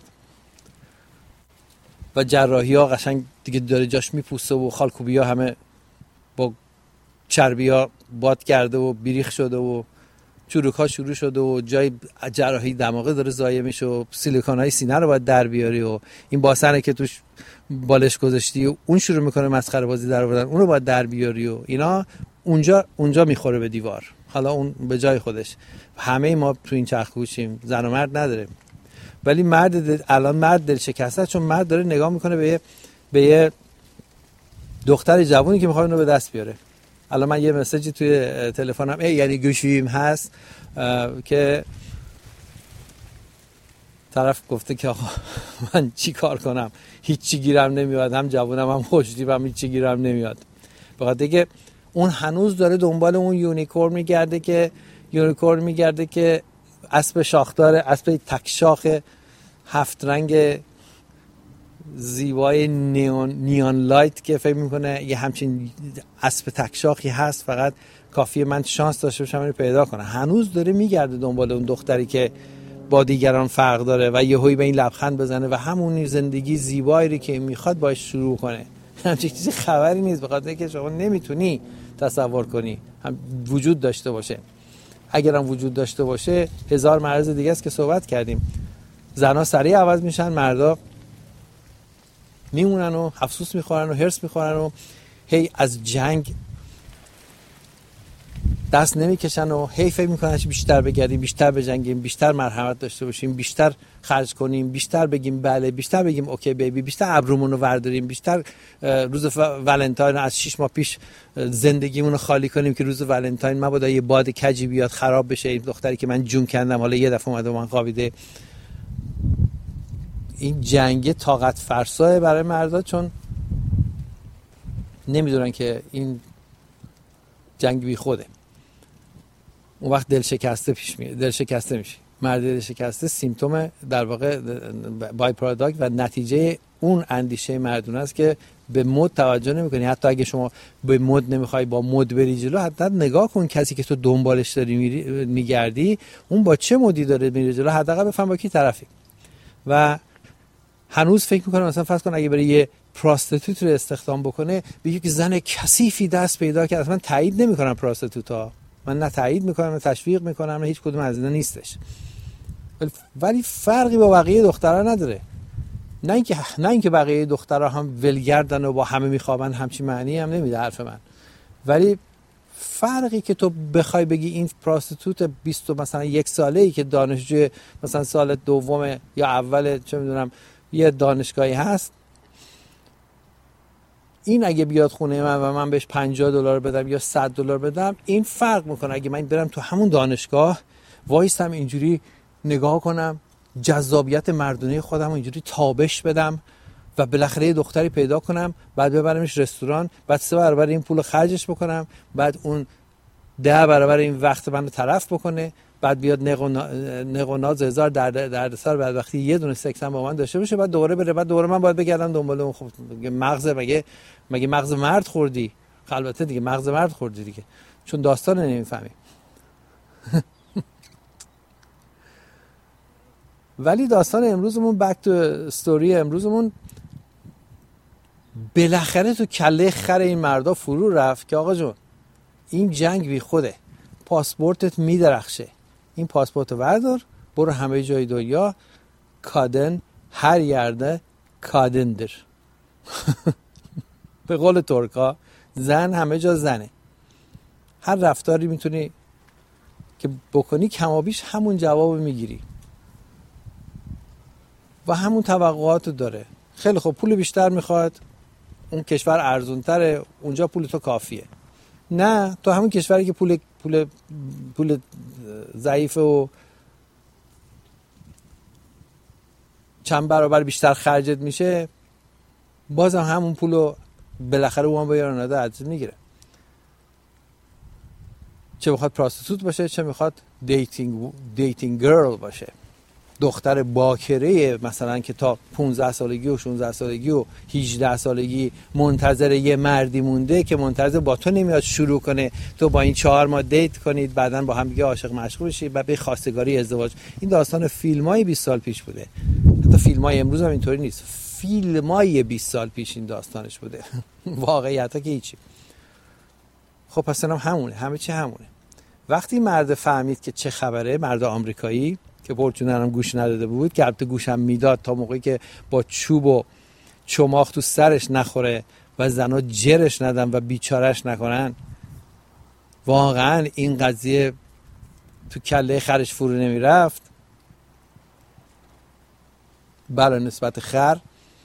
و جراحی ها قشنگ دیگه داره جاش میپوسته و خالکوبی ها همه با چربی ها باد کرده و بیریخ شده و چروک ها شروع شده و جای جراحی دماغه داره ضایع میشه و سیلیکون های سینه رو باید در بیاری و این باسنه که توش بالش گذاشتی و اون شروع میکنه مسخره بازی در آوردن، اون رو باید در بیاری و اینا اونجا میخوره به دیوار. حالا اون به جای خودش، همه ما تو این چرخگوشیم، زن و مرد نداره، ولی الان مرد دل شکسته، چون مرد داره نگاه میکنه به یه دختر جوونی که میخواد اونو به دست بیاره. الان من یه مسیجی توی تلفنم یعنی گوشیم هست که طرف گفته که آقا من چی کار کنم، هیچی گیرم نمیاد، هم جوونم هم خوشتیبم، هیچی گیرم نمیاد. بخاطر که اون هنوز داره دنبال اون یونیکورن میگرده که اسب شاخدار، اسب تک شاخ 7 رنگ زیبای نیون لایت که فکر میکنه یه همچین اسب تک شاخی هست، فقط کافیه من شانس داشته باشم اینو پیدا کنم. هنوز داره میگرده دنبال اون دختری که با دیگران فرق داره و یهویی به این لبخند بزنه و همون زندگی زیبایی که میخواد باش شروع کنه. همچین چیزی خبری نیست، به خاطر اینکه شما نمیتونی تصور کنی هم وجود داشته باشه. اگر هم وجود داشته باشه هزار مرز دیگه است که صحبت کردیم. زنها سریع عوض میشن، مردا میمونن و افسوس میخورن و هرس میخورن و هی از جنگ دست نمیکشن و هی فکر میکنن بیشتر بگردیم، بیشتر بجنگیم، بیشتر مرحمت داشته باشیم، بیشتر خرج کنیم، بیشتر بگیم بله، بیشتر بگیم اوکی بیبی، بیشتر ابرومون رو ورداریم، بیشتر روز ولنتاین از 6 ماه پیش زندگیمون رو خالی کنیم که روز ولنتاین مبادا یه باد کجی بیاد خراب بشه این دختری که من جون کندم حالا یه دفعه اومده من خوابیده. این جنگ طاقت فرساه برای مردا، چون نمیدونن که این جنگ بی خوده. اون وقت دل شکسته میشه. مرد دل شکسته سیمتوم در واقع بای پروداکت و نتیجه اون اندیشه مردونه است که به مد توجه نمیکنی. حتی اگه شما به مد نمیخوای با مد بری جلو، حتی نگاه کن کسی که تو دنبالش داری میگردی اون با چه مدی داره میره جلو، حداقل بفهم با کی طرفی. و هنوز فکر میکنم مثلا فرض کن اگه بره یه پراستیتوت رو استخدام بکنه، بگه که زن کثیفی دست پیدا کرد. اصلا تایید نمیکنم پراستیتوتا، من نه تایید میکنم نه تشویق میکنم نه هیچ کدوم از اینا نیستش، ولی فرقی با بقیه دخترها نداره. نه اینکه بقیه دخترها هم ولگردن و با همه میخوابن، همچین معنی هم نمیده حرف من، ولی فرقی که تو بخوای بگی این پراستیتوت 20 مثلا 1 ساله‌ای که دانشجو مثلا سال دوم یا اول چه میدونم یه دانشگاهی هست، این اگه بیاد خونه من و من بهش $50 بدم یا $100 بدم، این فرق میکنه. اگه من برم تو همون دانشگاه وایستم اینجوری نگاه کنم، جذابیت مردونه خودم اینجوری تابش بدم و بالاخره یه دختری پیدا کنم، بعد ببرمش رستوران، بعد 3 برابر این پول خرجش بکنم، بعد اون 10 برابر این وقت منو طرف بکنه، بعد بیاد نق و ناز هزار دردسر، بعد وقتی یه دونه سکس هم با من داشته باشه، بعد دوباره بره، بعد دوباره من باید بگردم دنبال اون. خب مگه مغز مرد خوردی؟ البته دیگه مغز مرد خوردی دیگه، چون داستان نمیفهمی. ولی داستان امروزمون، بک تو استوری امروزمون، بالاخره تو کله خر این مردا فرو رفت که آقا جون این جنگ بی خوده، پاسپورتت میدرخشه، این پاسپورت وردار برو همه جای دنیا، کادن هر یرده کادندر. به قول ترکا زن همه جا زنه، هر رفتاری میتونی که بکنی کمابیش همون جواب میگیری و همون توقعاتو داره. خیلی خوب پول بیشتر میخواد، اون کشور ارزونتره، اونجا پول تو کافیه. نه، تو همون کشوری که پول ضعیف و چند برابر بیشتر خرجت میشه، بازم همون پولو بالاخره اون با یاراناده ازت میگیره. چه بخواد پراستیتوت باشه، چه میخواد دیتینگ گرل باشه، دختر باکره مثلا که تا 15 سالگی و 16 سالگی و 18 سالگی منتظر یه مردی مونده که منتظر با تو نمیاد شروع کنه، تو با این 4 ماه دیت کنید، بعداً با هم دیگه عاشق مشغول بشید، بعد به خواستگاری ازدواج. این داستان فیلمای 20 سال پیش بوده. حتی فیلمای امروز هم اینطوری نیست، فیلمای 20 سال پیش این داستانش بوده. واقعیت که هیچی. خب پس همونه، همه چی همونه. وقتی مرد فهمید که چه خبره، مرد آمریکایی که پرچونرم گوش نداده بود، که البته گوشم میداد تا موقعی که با چوب و چماق تو سرش نخوره و زنا جرش ندن و بیچارش نکنن، واقعا این قضیه تو کله خرش فرو نمیرفت. بله نسبت خر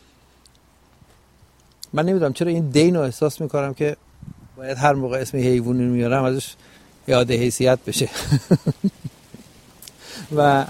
من نمیدونم چرا این دینو احساس میکنم که باید هر موقع اسم حیوانی میارم ازش یاد حیثیت بشه. و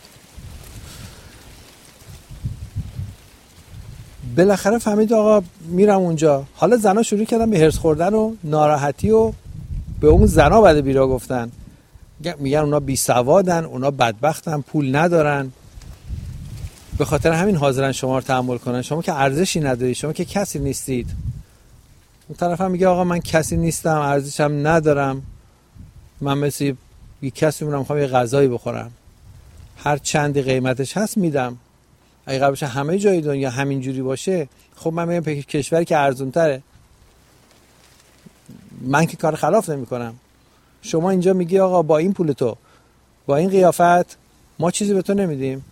بالاخره فهمید آقا میرم اونجا. حالا زنا شروع کردن به هرس خوردن و ناراحتی و به اون زنا بعد بیرا گفتن، میگن اونا بی سوادن، اونا بدبختن، پول ندارن، به خاطر همین حاضرن شما رو تحمل کنن، شما که ارزشی نداری، شما که کسی نیستید. اون طرف هم میگه آقا من کسی نیستم، ارزشم ندارم، من مثل یه کسی میخوام یه غذایی بخورم، هر چندی قیمتش هست میدم. اگه قرار باشه همه جای دنیا همینجوری باشه، خب من میرم به کشوری که ارزون تره، من که کار خلاف نمی کنم. شما اینجا میگی آقا با این پول تو، با این قیافت ما چیزی به تو نمیدیم،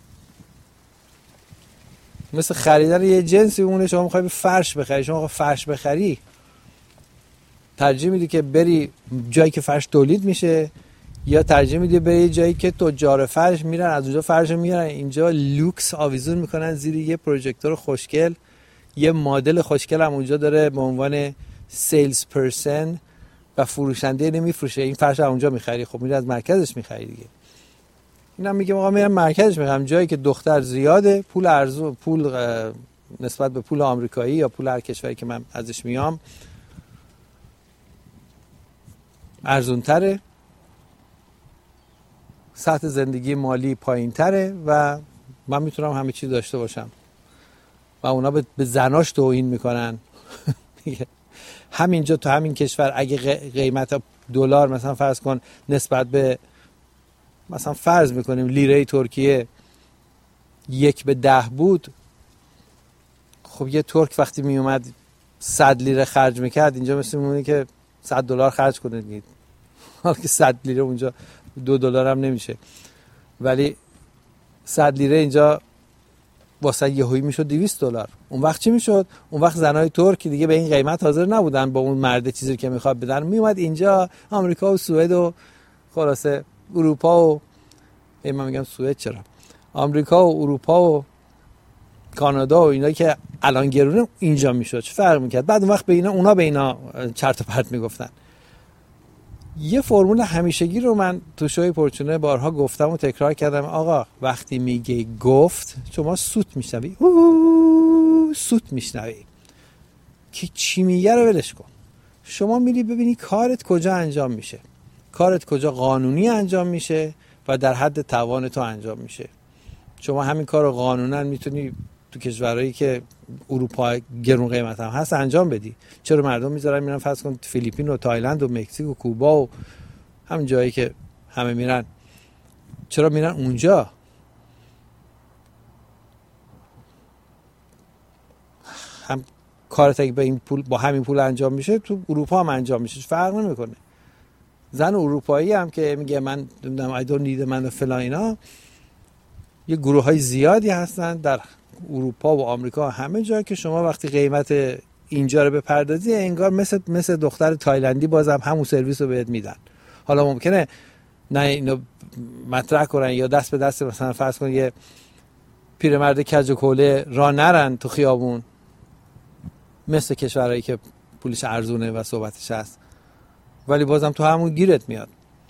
مثل خریدن یه جنسی اونه. شما میخوای فرش بخری، شما فرش بخری ترجیح میدی که بری جایی که فرش تولید میشه، یا ترجیح میدی بری جایی که تجار فرش میرن از اونجا فرش میارن اینجا لوکس آویزون میکنن زیر یه پروژکتور خوشگل، یه مدل خوشگل هم اونجا داره به عنوان سیلز پرسن و فروشنده نمیفروشه، این فرش هم اونجا میخری. خب میری از مرکزش میخری دیگه. اینم میگه آقا میرم مرکزش میخرم، جایی که دختر زیاده، پول ارزون، پول نسبت به پول آمریکایی یا پول هر کشوری که من ازش میام ارزون تره، سطح زندگی مالی پایین تره و من میتونم همه چی داشته باشم و اونا به زناش توهین میکنن. همینجا تو همین کشور اگه قیمت دلار مثلا فرض کن نسبت به مثلا فرض میکنیم لیره ترکیه 1:10 بود، خب یه ترک وقتی میومد 100 لیره خرج میکرد اینجا مثل میمونه که $100 خرج کنه دیگه. حالا که 100 لیره اونجا $2 هم نمیشه، ولی 100 لیره اینجا واسه یهویی میشد $200. اون وقت چی میشد؟ اون وقت زنای ترک دیگه به این قیمت حاضر نبودن با اون مرد چیزی که میخواد بدن، میومد اینجا آمریکا و سوئد و خلاصه اروپا و من میگم سوئد چرا، آمریکا و اروپا و کانادا و اینا که الان گرونه اینجا میشد، چه فرق میکرد؟ بعد اون وقت به اونا به اینا چرت و پرت میگفتن. یه فرمول همیشگی رو من تو شوی پرچونه بارها گفتم و تکرار کردم، آقا وقتی میگه گفت شما سوت میشنوی، سوت میشنوی که چی میگه رو ولش کن. شما میری ببینی کارت کجا انجام میشه، کارت کجا قانونی انجام میشه و در حد توان تو انجام میشه. شما همین کار رو قانونا میتونی تو کشورهایی که اروپا گرون قیمت هم هست انجام بدی. چرا مردم میذارن میرن فرض کن فیلیپین و تایلند و مکزیک و کوبا و همین جایی که همه میرن، چرا میرن اونجا؟ هم کارت اگه به این پول با همین پول انجام میشه تو اروپا هم انجام میشه، فرق نمیکنه. زن اروپایی هم که میگه من نمیدونم I don't need من فلان اینا، یه گروه های زیادی هستن در اروپا و آمریکا همه جا که شما وقتی قیمت اینجا رو بپردازی انگار مثل دختر تایلندی بازم همون سرویس رو بهت میدن. حالا ممکنه نه اینو مطرح کنن یا دست به دست مثلا فرض کن یه پیرمرد کج و کوله راه نرن تو خیابون مثل کشورهایی که پولش ارزونه و صحبتش هست، ولی بازم تو همون گیرت میاد.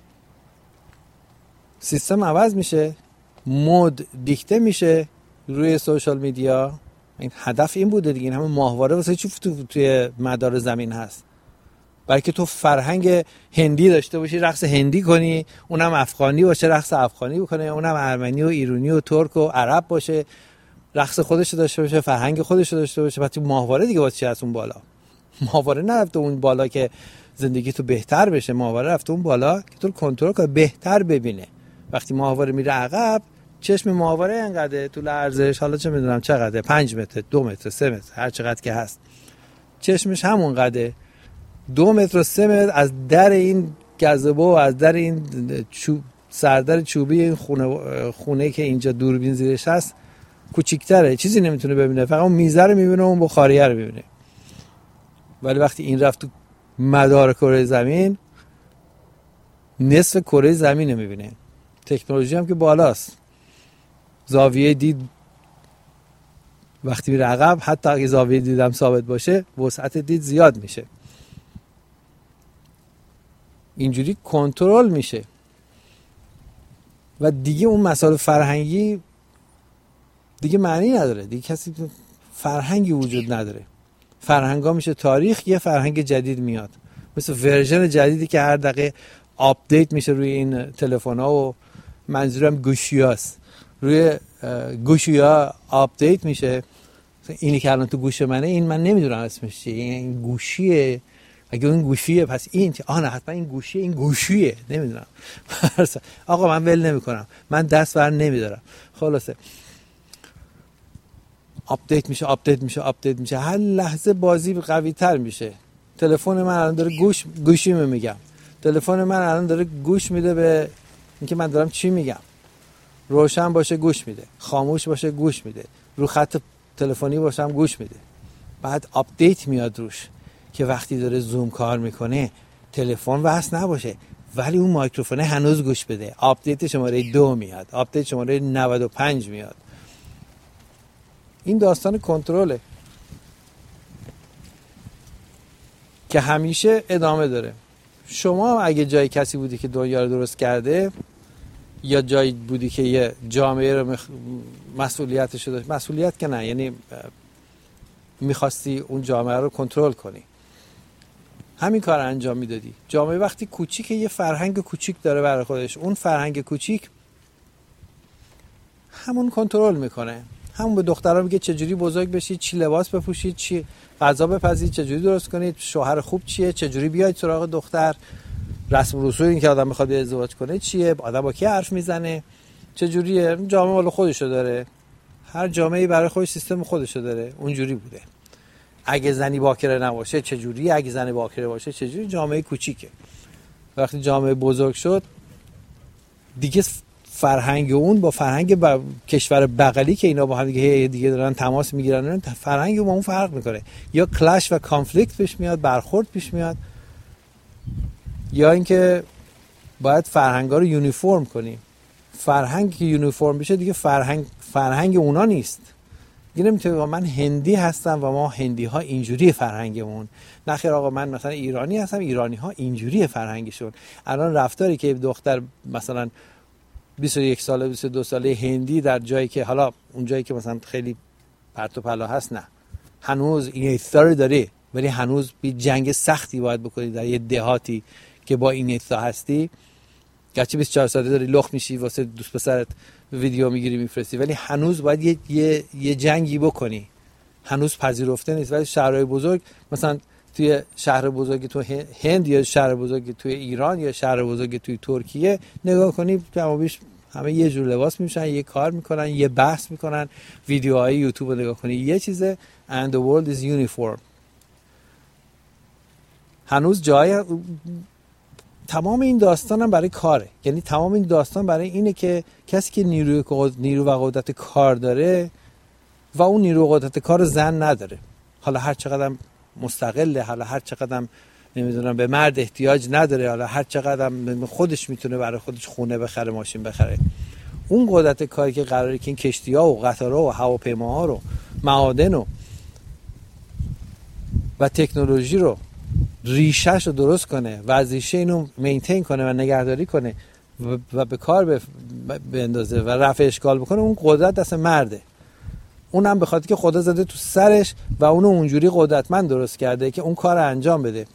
سیستم عوض میشه، مود دیکته میشه روی سوشال میدیا. این هدف این بوده دیگه، این همه ماهواره واسه چی توی مدار زمین هست؟ بلکه تو فرهنگ هندی داشته باشی، رقص هندی کنی، اونم افغانی باشه رقص افغانی بکنه، اونم ارمنی و ایرانی و ترک و عرب باشه رقص خودش داشته باشه، فرهنگ خودش داشته باشه. بعد ماهواره دیگه واسه چی هست اون بالا؟ ماهواره نرفته اون بالا که زندگی تو بهتر بشه، ماهواره رفته اون بالا که تو کنترل کنه، بهتر ببینه. وقتی ماهواره میره عقب، چشم ماهواره اینقدر طول ارزش، حالا چه میدونم چقدره، 5 متر 2 متر 3 متر هر چقدر که هست، چشمش همون قده 2 متر و 3 متر از در این گزبه و از در این سردر چوبی این خونه که اینجا دوربین زیرش هست کوچیک‌تره، چیزی نمیتونه ببینه، فقط اون میزه رو میبینه و اون بخاریه رو میبینه. ولی وقتی این رفت تو مدار کره زمین، نصف کره زمین رو میبینه. تکنولوژی هم که بالاست، زاویه دید وقتی میره عقب، حتی اگه زاویه دیدم ثابت باشه وسعت دید زیاد میشه. اینجوری کنترل میشه و دیگه اون مسائل فرهنگی دیگه معنی نداره، دیگه کسی فرهنگی وجود نداره. فرهنگا میشه تاریخ، یه فرهنگ جدید میاد، مثل ورژن جدیدی که هر دقیقه آپدیت میشه روی این تلفن‌ها و منظورم گوشیاست، روی گوشی‌ها آپدیت میشه. اینی که الان تو گوش منه، این من نمیدونم اسمش چیه، این گوشیه، اگه این گوشیه پس این نه حتما این گوشیه، این گوشیه نمیدونم. آقا من ول نمیکنم، من دست بر نمیدارم. خلاصه آپدیت میشه، هر لحظه بازی قوی تر میشه. تلفن من الان داره گوشیمو میگم، تلفن من الان داره گوش میده به اینکه من دارم چی میگم. روشن باشه گوش میده، خاموش باشه گوش میده، رو خط تلفنی باشم گوش میده. بعد آپدیت میاد روش که وقتی داره زوم کار میکنه تلفن وصل نباشه ولی اون مایکروفون هنوز گوش بده. آپدیت شماره 2 میاد، آپدیت شماره 95 میاد. این داستان کنترله که همیشه ادامه داره. شما اگه جای کسی بودی که دنیا رو درست کرده، یا جایی بودی که یه جامعه رو مسئولیتش داشت، مسئولیت که نه، یعنی میخواستی اون جامعه رو کنترل کنی، همین کار انجام میدادی. جامعه وقتی کوچیکه یه فرهنگ کوچیک داره برای خودش، اون فرهنگ کوچیک همون کنترل میکنه. همون به دخترها میگه چجوری بزرگ بشید، چی لباس بپوشید، چی غذا بپزید، چجوری درست کنید، شوهر خوب چیه، چجوری بیاید سراغ دختر، رسم و رسوم این که آدم میخواد ازدواج کنه چیه، آدم با کی حرف میزنه، چجوریه. جامعه والا خودشو داره، هر جامعه‌ای برای خودش سیستم خودشو داره. اونجوری بوده. اگه زنی باکره نباشه چجوری، اگه زنی باکره باشه چجوری. جامعه کوچیکه. وقتی جامعه بزرگ شد دیگه فرهنگ اون با فرهنگ کشور بغلی که اینا با هم دیگه دارن تماس میگیرن، فرهنگ با اون فرق میکنه. یا کلش و کانفلیکت پیش میاد، برخورد پیش میاد، یا اینکه باید فرهنگا رو یونیفرم کنیم. فرهنگ که یونیفرم بشه دیگه فرهنگ اونا نیست. دیگه نمیتونه من هندی هستم و ما هندی ها اینجوری فرهنگمون، نه خیر آقا من مثلا ایرانی هستم، ایرانی ها اینجوری فرهنگشون. الان رفتاری که دختر مثلا 21 ساله 22 ساله هندی در جایی که حالا اون جایی که مثلا خیلی پرت و پلا هست، نه هنوز این ایثار داره، ولی هنوز بی جنگ سختی باید بکنی در یه دهاتی که با این ایثار هستی. گرچه 24 ساله داری لخت میشی واسه دوست پسرت ویدیو میگیری میفرستی، ولی هنوز باید یه جنگی بکنی، هنوز پذیرفته نیست. ولی شهرهای بزرگ مثلا توی شهر بزرگی تو هند یا شهر بزرگی توی ایران یا شهر بزرگی توی ترکیه نگاه کنی کمابیش همه یه جور لباس میشن، یه کار میکنن، یه بحث میکنن، ویدیوهای یوتیوب رو نگاه کنی یه چیزه and the world is uniform. هنوز جای تمام این داستان هم برای کاره، یعنی تمام این داستان برای اینه که کسی که نیرو و قدرت کار داره و اون نیرو و قدرت کار زن نداره، حالا هر چقدر مستقله، حالا هر چقدر نمیدونم به مرد احتیاج نداره، حالا هر چقدر خودش میتونه برای خودش خونه بخره، ماشین بخره، اون قدرت کاری که قراره که این کشتی‌ها و قطارها و هواپیماها رو معادن و تکنولوژی رو ریشه‌ش رو درست کنه، وظیفه اینو مینتین کنه و نگهداری کنه و به کار بندازه و رفع اشکال بکنه، اون قدرت دست مرده. اونم به خاطر که خدا زده تو سرش و اونو اونجوری قدرتمند درست کرده که اون کار انجام بده.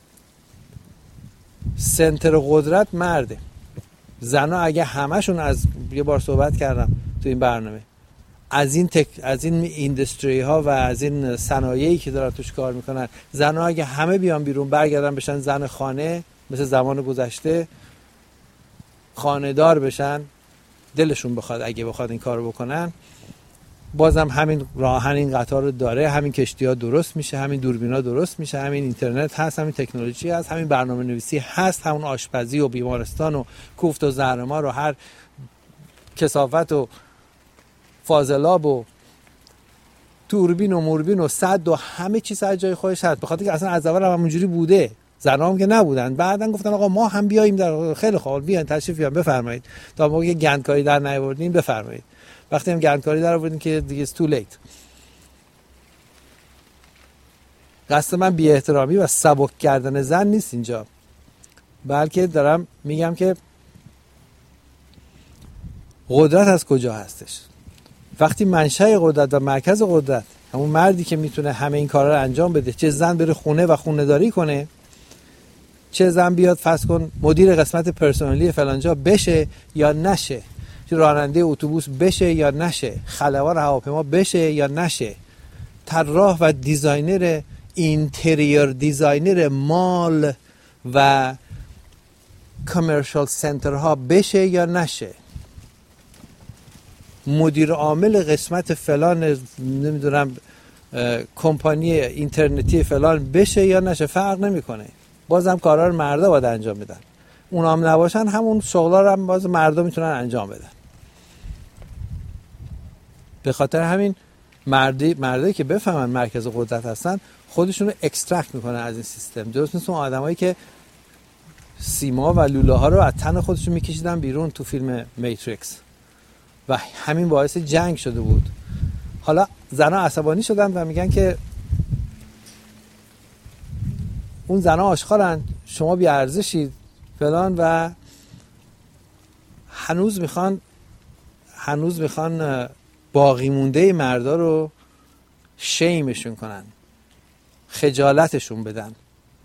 سنتر قدرت مرده. زنا اگه همشون، از یه بار صحبت کردم تو این برنامه، از این اینداستری ها و از این صنایعی که دارن توش کار میکنن، زنا اگه همه بیان بیرون برگردن بشن زن خانه مثل زمان گذشته، خانه دار بشن، دلشون بخواد اگه بخواد این کارو بکنن، بازم همین راهن این قطار رو داره، همین کشتی ها درست میشه، همین دوربینا درست میشه، همین اینترنت هست، همین تکنولوژی هست، همین برنامه نویسی هست، همون آشپزی و بیمارستان و کوفت و زهرمار و هر کثافت و فاضلاب و توربین و موربین و صد و همه چیز از جای خودش هست، به خاطر که اصلا از اول هم اونجوری بوده. زنام که نبودن، بعدن گفتن آقا ما هم بیاییم، در خیلی خوب بیاین تشریف بیارین بفرمایید، تا موقعی که گندکاری در نیاوردین بفرمایید. وقتی هم گندکاری در آوردین که دیگه it's too late. قصد من بی احترامی و سبک کردن زن نیست اینجا، بلکه دارم میگم که قدرت از کجا هستش. وقتی منشأ قدرت و مرکز قدرت همون مردی که میتونه همه این کارا رو انجام بده، چه زن بره خونه و خونه داری کنه، چه زن بیاد فرض کن مدیر قسمت پرسنلی فلانجا بشه یا نشه، چه راننده اتوبوس بشه یا نشه، خلبان هواپیما بشه یا نشه، طراح و دیزاینر اینتریور دیزاینر مال و کامرشال سنترها بشه یا نشه، مدیر عامل قسمت فلان نمیدونم کمپانی اینترنتی فلان بشه یا نشه، فرق نمیکنه. بازم کارا رو مردا باید انجام بدن. اونا هم نباشن همون شغلا رو هم باز مردا میتونن انجام بدن. به خاطر همین مردایی که بفهمن مرکز قدرت هستن خودشون رو اکسترکت میکنن از این سیستم. درست مثل اون آدمایی که سیما و لوله ها رو از تن خودشون میکشیدن بیرون تو فیلم میتریکس و همین باعث جنگ شده بود. حالا زنها عصبانی شدن و میگن که اون زنها آشغالن، شما بی ارزشید فلان، و هنوز میخوان باقی مونده مردا رو شیمشون کنن، خجالتشون بدن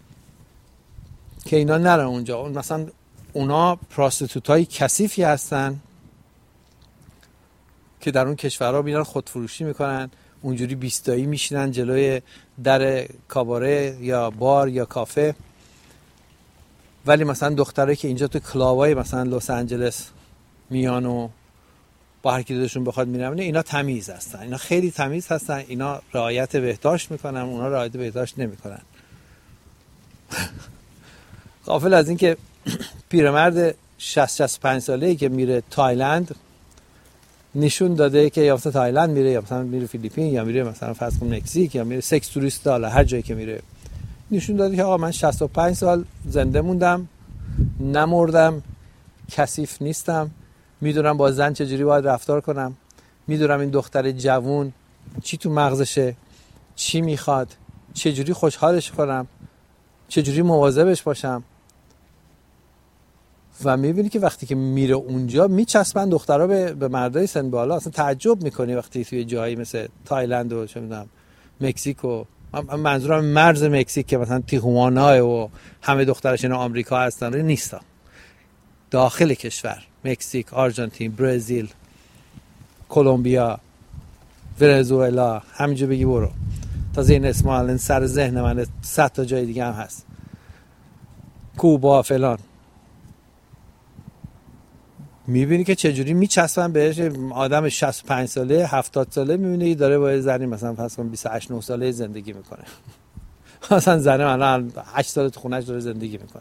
که اینا نرن اونجا. مثلا اونا پراستیتوتای کثیفی هستن که در اون کشورها میرن خودفروشی میکنن، اونجوری بیستایی میشینن جلوی در کاباره یا بار یا کافه. ولی مثلا دختره که اینجا تو کلابای مثلا لس آنجلس میان و با هر کی دلشون بخواد میرن، اینا تمیز هستن، اینا خیلی تمیز هستن، اینا رعایت بهداشت میکنن، اونا رعایت بهداشت نمیکنن. غافل از این که پیرمرد 65 ساله‌ای که میره تایلند نشون داده که یا مثلا تایلند میره یا مثلا میره فیلیپین یا میره مثلا فرض کن مکزیک یا میره سکس توریست، حالا هر جایی که میره نشون داده که آقا من 65 سال زنده موندم، نمردم، کثیف نیستم، میدونم با زن چجوری باید رفتار کنم، میدونم این دختر جوون چی تو مغزشه، چی میخواد، چجوری خوشحالش کنم، چجوری مواظبش باشم. و میبینی که وقتی که میره اونجا میچسبن دخترها به مردای سن بالا. اصلا تعجب میکنی وقتی توی جایی مثل تایلند و چه میدونم مکزیک و منظورم مرز مکزیک که مثلا تیهوانا و همه دخترش اینا آمریکا هستن نیستن، داخل کشور مکزیک، آرژانتین، برزیل، کلمبیا، ونزوئلا، همینجا بگی برو. تازه این اسم الان سر ذهن من 100 تا جای دیگه هم هست، کوبا فلان. میبینی که چجوری میچسبن بهش. آدم 65 ساله 70 ساله میبینی داره با زنی مثلا فرض کن 28 9 ساله زندگی میکنه. مثلا زنه الان 8 سال تو خونه‌اش داره زندگی میکنه،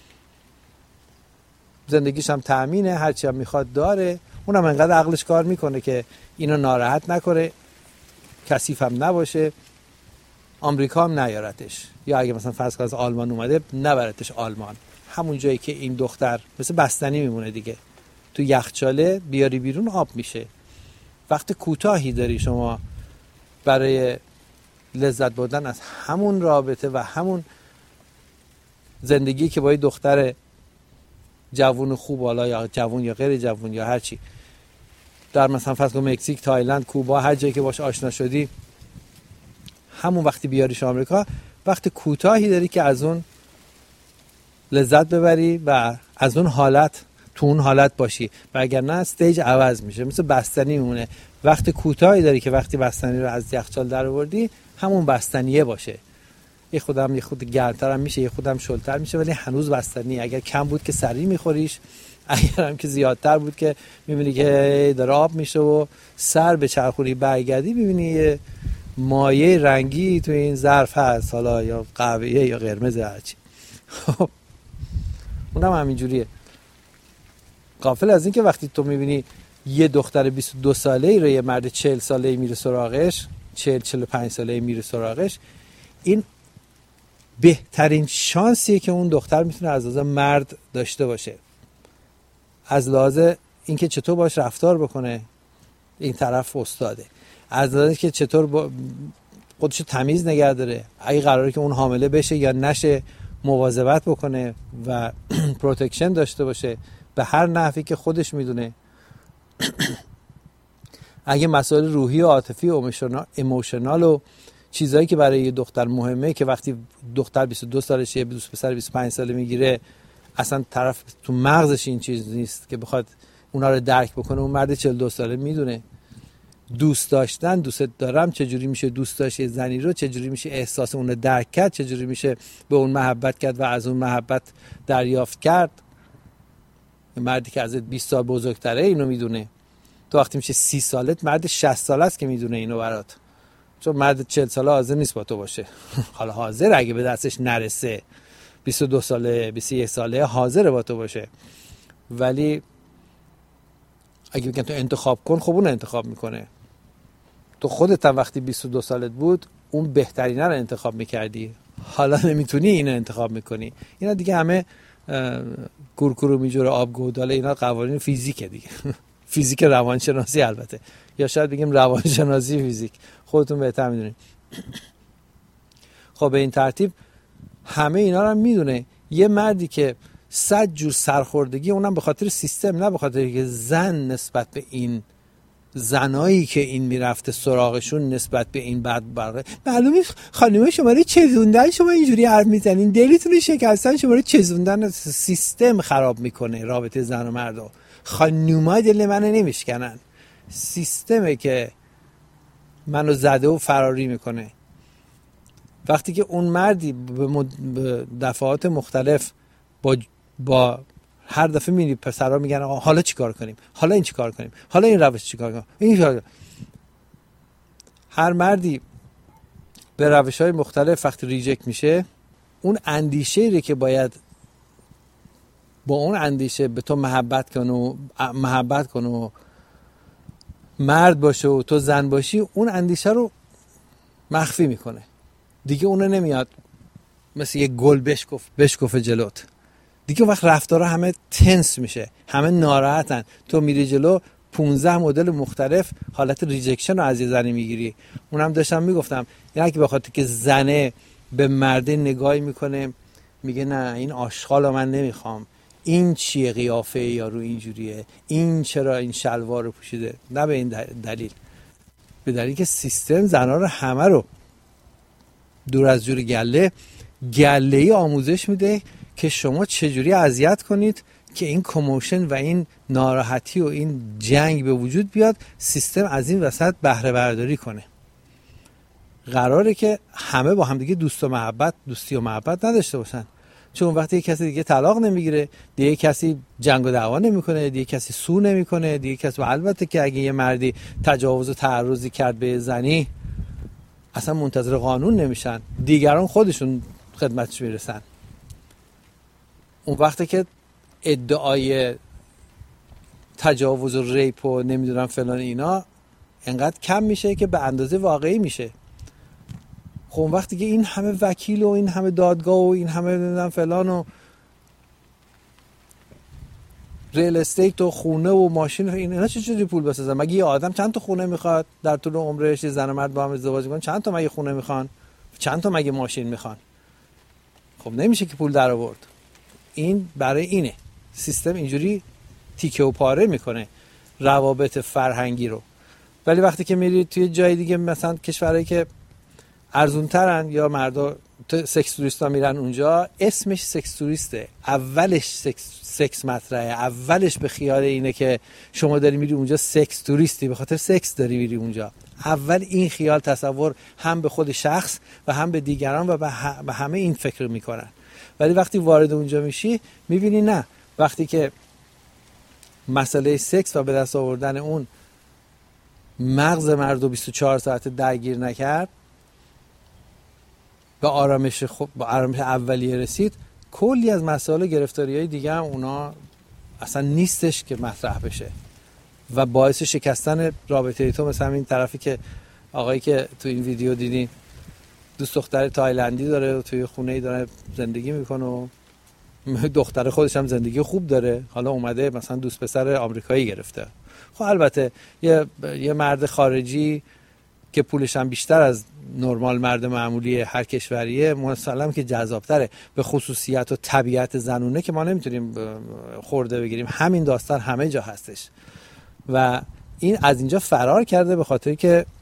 زندگیش هم تامینه، هرچی هم میخواد داره، اونم انقدر عقلش کار میکنه که اینو ناراحت نکنه، کثیف هم نباشه، آمریکا هم نیارتش، یا اگه مثلا فرض کن از آلمان اومده نبرتش آلمان، همون جایی که این دختر مثل بستنی میمونه دیگه، تو یخچاله بیاری بیرون آب میشه. وقت کوتاهی داری شما برای لذت بردن از همون رابطه و همون زندگی که با یه دختر جوون خوب، حالا یا جوون یا غیر جوون یا هرچی، در مثلا فرض کن مکزیک، تایلند، کوبا، هر جایی که باش آشنا شدی، همون وقتی بیاریش آمریکا وقت کوتاهی داری که از اون لذت ببری و از اون حالت تو اون حالت باشی، و اگر نه استیج عوض میشه، مثل بستنی میمونه. وقت کوتاهی داری که وقتی بستنی رو از یخچال در آوردی همون بستنیه باشه، یه خود گرمتر هم میشه، یه خودم شلتر میشه، ولی هنوز بستنی. اگر کم بود که سریع میخوریش، اگر هم که زیادتر بود که میبینی که داره آب میشه و سر به چرخونی برگردی میبینی یه مایه رنگی تو این ظرف هست، حالا یا قهوه‌ای یا قرمز هرچی. اونم همینجوریه. غافل از این که وقتی تو میبینی یه دختر 22 ساله‌ای رو یه مرد 40 ساله‌ای میره سراغش، 40-45 ساله‌ای میره سراغش، این بهترین شانسیه که اون دختر میتونه از لحاظ مرد داشته باشه، از لحاظ اینکه چطور باش رفتار بکنه، این طرف استاده، از لحاظ که چطور خودشو تمیز نگه داره، اگه قراره که اون حامله بشه یا نشه مواظبت بکنه و پروتکشن داشته باشه به هر نحوی که خودش میدونه. اگه مسائل روحی و عاطفی و ایموشنال و چیزایی که برای یه دختر مهمه که وقتی دختر 22 سالشه، دوست پسر 25 ساله میگیره، اصلا طرف تو مغزش این چیز نیست که بخواد اونا رو درک بکنه. اون مرد 42 ساله میدونه دوست داشتن، دوست دارم چجوری میشه، دوست داشت زنی رو چجوری میشه احساس اون رو درک کرد، چجوری میشه به اون محبت کرد و از اون محبت دریافت کرد. مردی که ازت 20 سال بزرگتره اینو میدونه. تو وقتی میشه 30 سالت، مرد 60 ساله است که میدونه اینو برات، چون مرد 40 ساله حاضر نیست با تو باشه. حالا حاضر اگه به دستش نرسه، 22 ساله 21 ساله حاضر با تو باشه، ولی اگه بگن تو انتخاب کن، خب اون انتخاب میکنه. تو خودت هم وقتی 22 سالت بود اون بهترینه رو انتخاب میکردی، حالا نمیتونی اینو انتخاب میکنی. اینا دیگه همه کورکورو میجوره آب گوداله، اینا قوانین فیزیکه دیگه. فیزیک روانشناسی البته، یا شاید بگیم روانشناسی فیزیک، خودتون بهتر میدونید. خب به این ترتیب همه اینا رو هم میدونه. یه مردی که 100 جور سرخوردگی، اونم به خاطر سیستم، نه به خاطر که زن نسبت به این زنایی که این میرفته سراغشون نسبت به این بدبخت، معلومه خانم شما رو چزوندن، شما اینجوری حرف میزنین، دلتون رو شکستن، شما رو چزوندن. سیستم خراب میکنه رابطه زن و مرد. خانوما دل منو نمیشکنن، سیستمه که منو زده و فراری میکنه. وقتی که اون مردی به دفعات مختلف با هر دفعه میبینی پسرها میگن آقا حالا چی کار کنیم، حالا این چی کار کنیم، حالا این روش چی کار کنیم، این کار. هر مردی به روش‌های مختلف وقتی ریجکت میشه، اون اندیشه‌ای که باید با اون اندیشه به تو محبت کنه و مرد باشه و تو زن باشی، اون اندیشه رو مخفی میکنه دیگه. اونو نمیاد مثل یه گل بشکفه جلوت دیگه. وقت رفتارها همه تنس میشه، همه ناراحتن. تو میری جلو 15 مدل مختلف حالت ریجکشن رو از یه زنی میگیری. اونم داشتم میگفتم یعنی که بخاطر که زنه به مرده نگاهی میکنه میگه نه این آشغال رو من نمیخوام، این چیه قیافه یارو اینجوریه، این چرا این شلوار رو پوشیده، نه به این دلیل، به دلیل که سیستم زنها رو همه رو دور از جور گله‌ای آموزش میده که شما چجوری اذیت کنید که این کموشن و این ناراحتی و این جنگ به وجود بیاد، سیستم از این وسط بهره برداری کنه. قراره که همه با هم دیگه دوستی و محبت نداشته باشن، چون وقتی یک کسی دیگه طلاق نمیگیره، دیگه کسی جنگ و دعوا نمیکنه، دیگه کسی سو نمیکنه، دیگه کسی، البته که اگه یه مردی تجاوز و تعرضی کرد به زنی اصلا منتظر قانون نمیشن، دیگران خودشون خدمتش میرسن. اون وقتی که ادعای تجاوز و ریپ و نمیدونم فلان اینا انقدر کم میشه که به اندازه واقعی میشه. خب اون وقتی که این همه وکیل و این همه دادگاه و این همه نمیدونم فلان و ریل استیت و خونه و ماشین و اینا چجوری پول بسازن؟ مگه یه آدم چند تا خونه میخواد در طول عمرش؟ زن و مرد با هم ازدواج میکنن چند تا مگه خونه میخوان؟ چند تا مگه ماشین میخوان؟ خب نمیشه که پول در آورد. این برای اینه سیستم اینجوری تیکه و پاره میکنه روابط فرهنگی رو. ولی وقتی که میرید توی جای دیگه، مثلا کشورهایی که ارزون ترن یا مردا سکس توریستا میرن اونجا، اسمش سکس توریسته، اولش سکس مطرحه، اولش به خیال اینه که شما داری میری اونجا سکس توریستی، به خاطر سکس داری میری اونجا. اول این خیال تصور هم به خود شخص و هم به دیگران و به همه این فکر میکنن. ولی وقتی وارد اونجا میشی میبینی نه، وقتی که مسئله سکس و به دست آوردن اون مغز مردو 24 ساعت درگیر نکرد، به آرامش اولیه رسید، کلی از مسائل گرفتاری‌های دیگه هم اونا اصلا نیستش که مطرح بشه و باعث شکستن رابطه تو. مثلا این طرفی که آقایی که تو این ویدیو دیدین دوست دختر تایلندی داره و توی خونه‌ای داره زندگی میکنه و دختر خودش هم زندگی خوب داره، حالا اومده مثلا دوست پسر آمریکایی گرفته. خب البته یه مرد خارجی که پولش هم بیشتر از نرمال مرد معمولی هر کشوریه مسلم که جذابتره. به خصوصیت و طبیعت زنونه که ما نمیتونیم خورده بگیریم، همین داستان همه جا هستش و این از اینجا فرار کرده به خاطر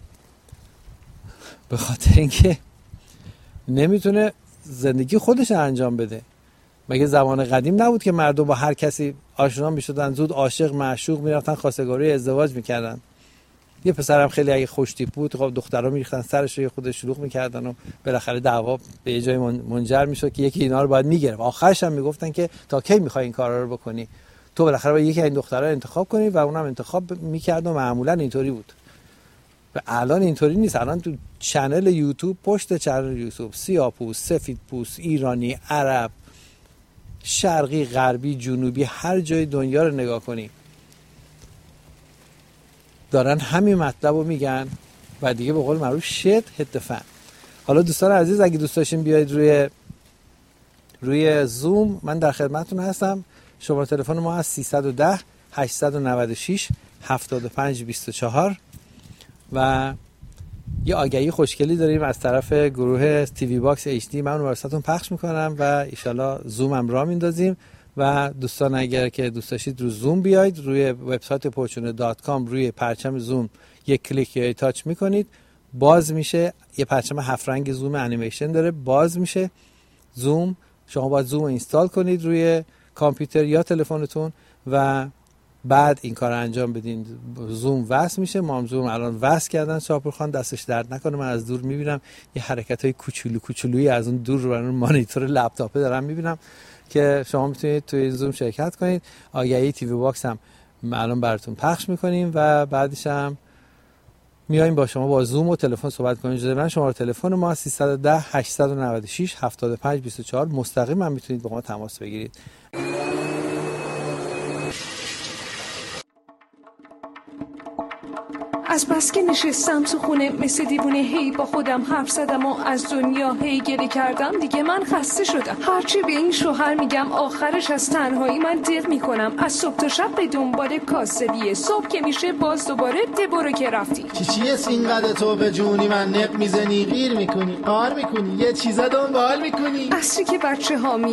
اینکه نمیتونه زندگی خودش انجام بده. مگه زمان قدیم نبود که مردم با هر کسی آشنا میشدن، زود عاشق معشوق میرفتن، خواستگاری ازدواج میکردن؟ یه پسرم خیلی اگه خوشتیپ بود، خب دخترها میریختن سرش رو خودش شلوغ میکردن و بالاخره دعوا به یه جای منجر میشد که یکی اینا رو باید میگرفت. آخرش هم میگفتن که تا کی میخوای این کارا رو بکنی؟ تو بالاخره باید یکی از این دخترها رو انتخاب کنی و اونم انتخاب میکرد و معمولا اینطوری بود. و الان اینطوری نیست. الان تو چنل یوتیوب، پشت چنل یوتیوب، سیاه‌پوست، سفیدپوست، ایرانی، عرب، شرقی، غربی، جنوبی، هر جای دنیا رو نگاه کنی دارن همین مطلب رو میگن و دیگه به قول معروف شت هد فن. حالا دوستان عزیز اگه دوست داشتین بیاید روی زوم، من در خدمتتون هستم. شماره تلفن ما از 310 896 7524 و یه آگهی خوشگلی داریم از طرف گروه تیوی باکس اچ دی. من واسهتون پخش میکنم و ان شاءالله زوم هم راه میندازیم و دوستان اگر که دوست داشتید رو زوم بیاید، روی وبسایت fortune.com روی پرچم زوم یک کلیک یا تاچ میکنید، باز میشه. یه پرچم 7 رنگ زوم انیمیشن داره، باز میشه زوم. شما باید زوم اینستال کنید روی کامپیوتر یا تلفنتون و بعد این کار انجام بدین. زوم وصل میشه. ما هم زوم الان وصل کردن. شاپورخان دستش درد نکنه، من از دور میبینم یه حرکتای کوچولویی از اون دور رو مانیتور لپتاپه دارم میبینم که شما میتونید توی این زوم شرکت کنید. آگهی تیوی باکس هم الان براتون پخش میکنیم و بعدش هم میایم با شما با زوم و تلفن صحبت کنیم. اجازه من شماره تلفن ما 310 896 7524 مستقیما میتونید با ما تماس بگیرید. از بس که نشستم تو خونه مثل دیوونه هی با خودم حرف زدم و از دنیا هی گله کردم. دیگه من خسته شدم. هرچی به این شوهر میگم آخرش از تنهایی من دق میکنم. از صبح تا شب به دنبال کاسبیه. صبح که میشه باز دوباره برو که رفتی. چیه اینقدر تو به جونی من نق میزنی، غیر میکنی، قار میکنی، یه چیزا دنبال میکنی. اصلی که بچه ها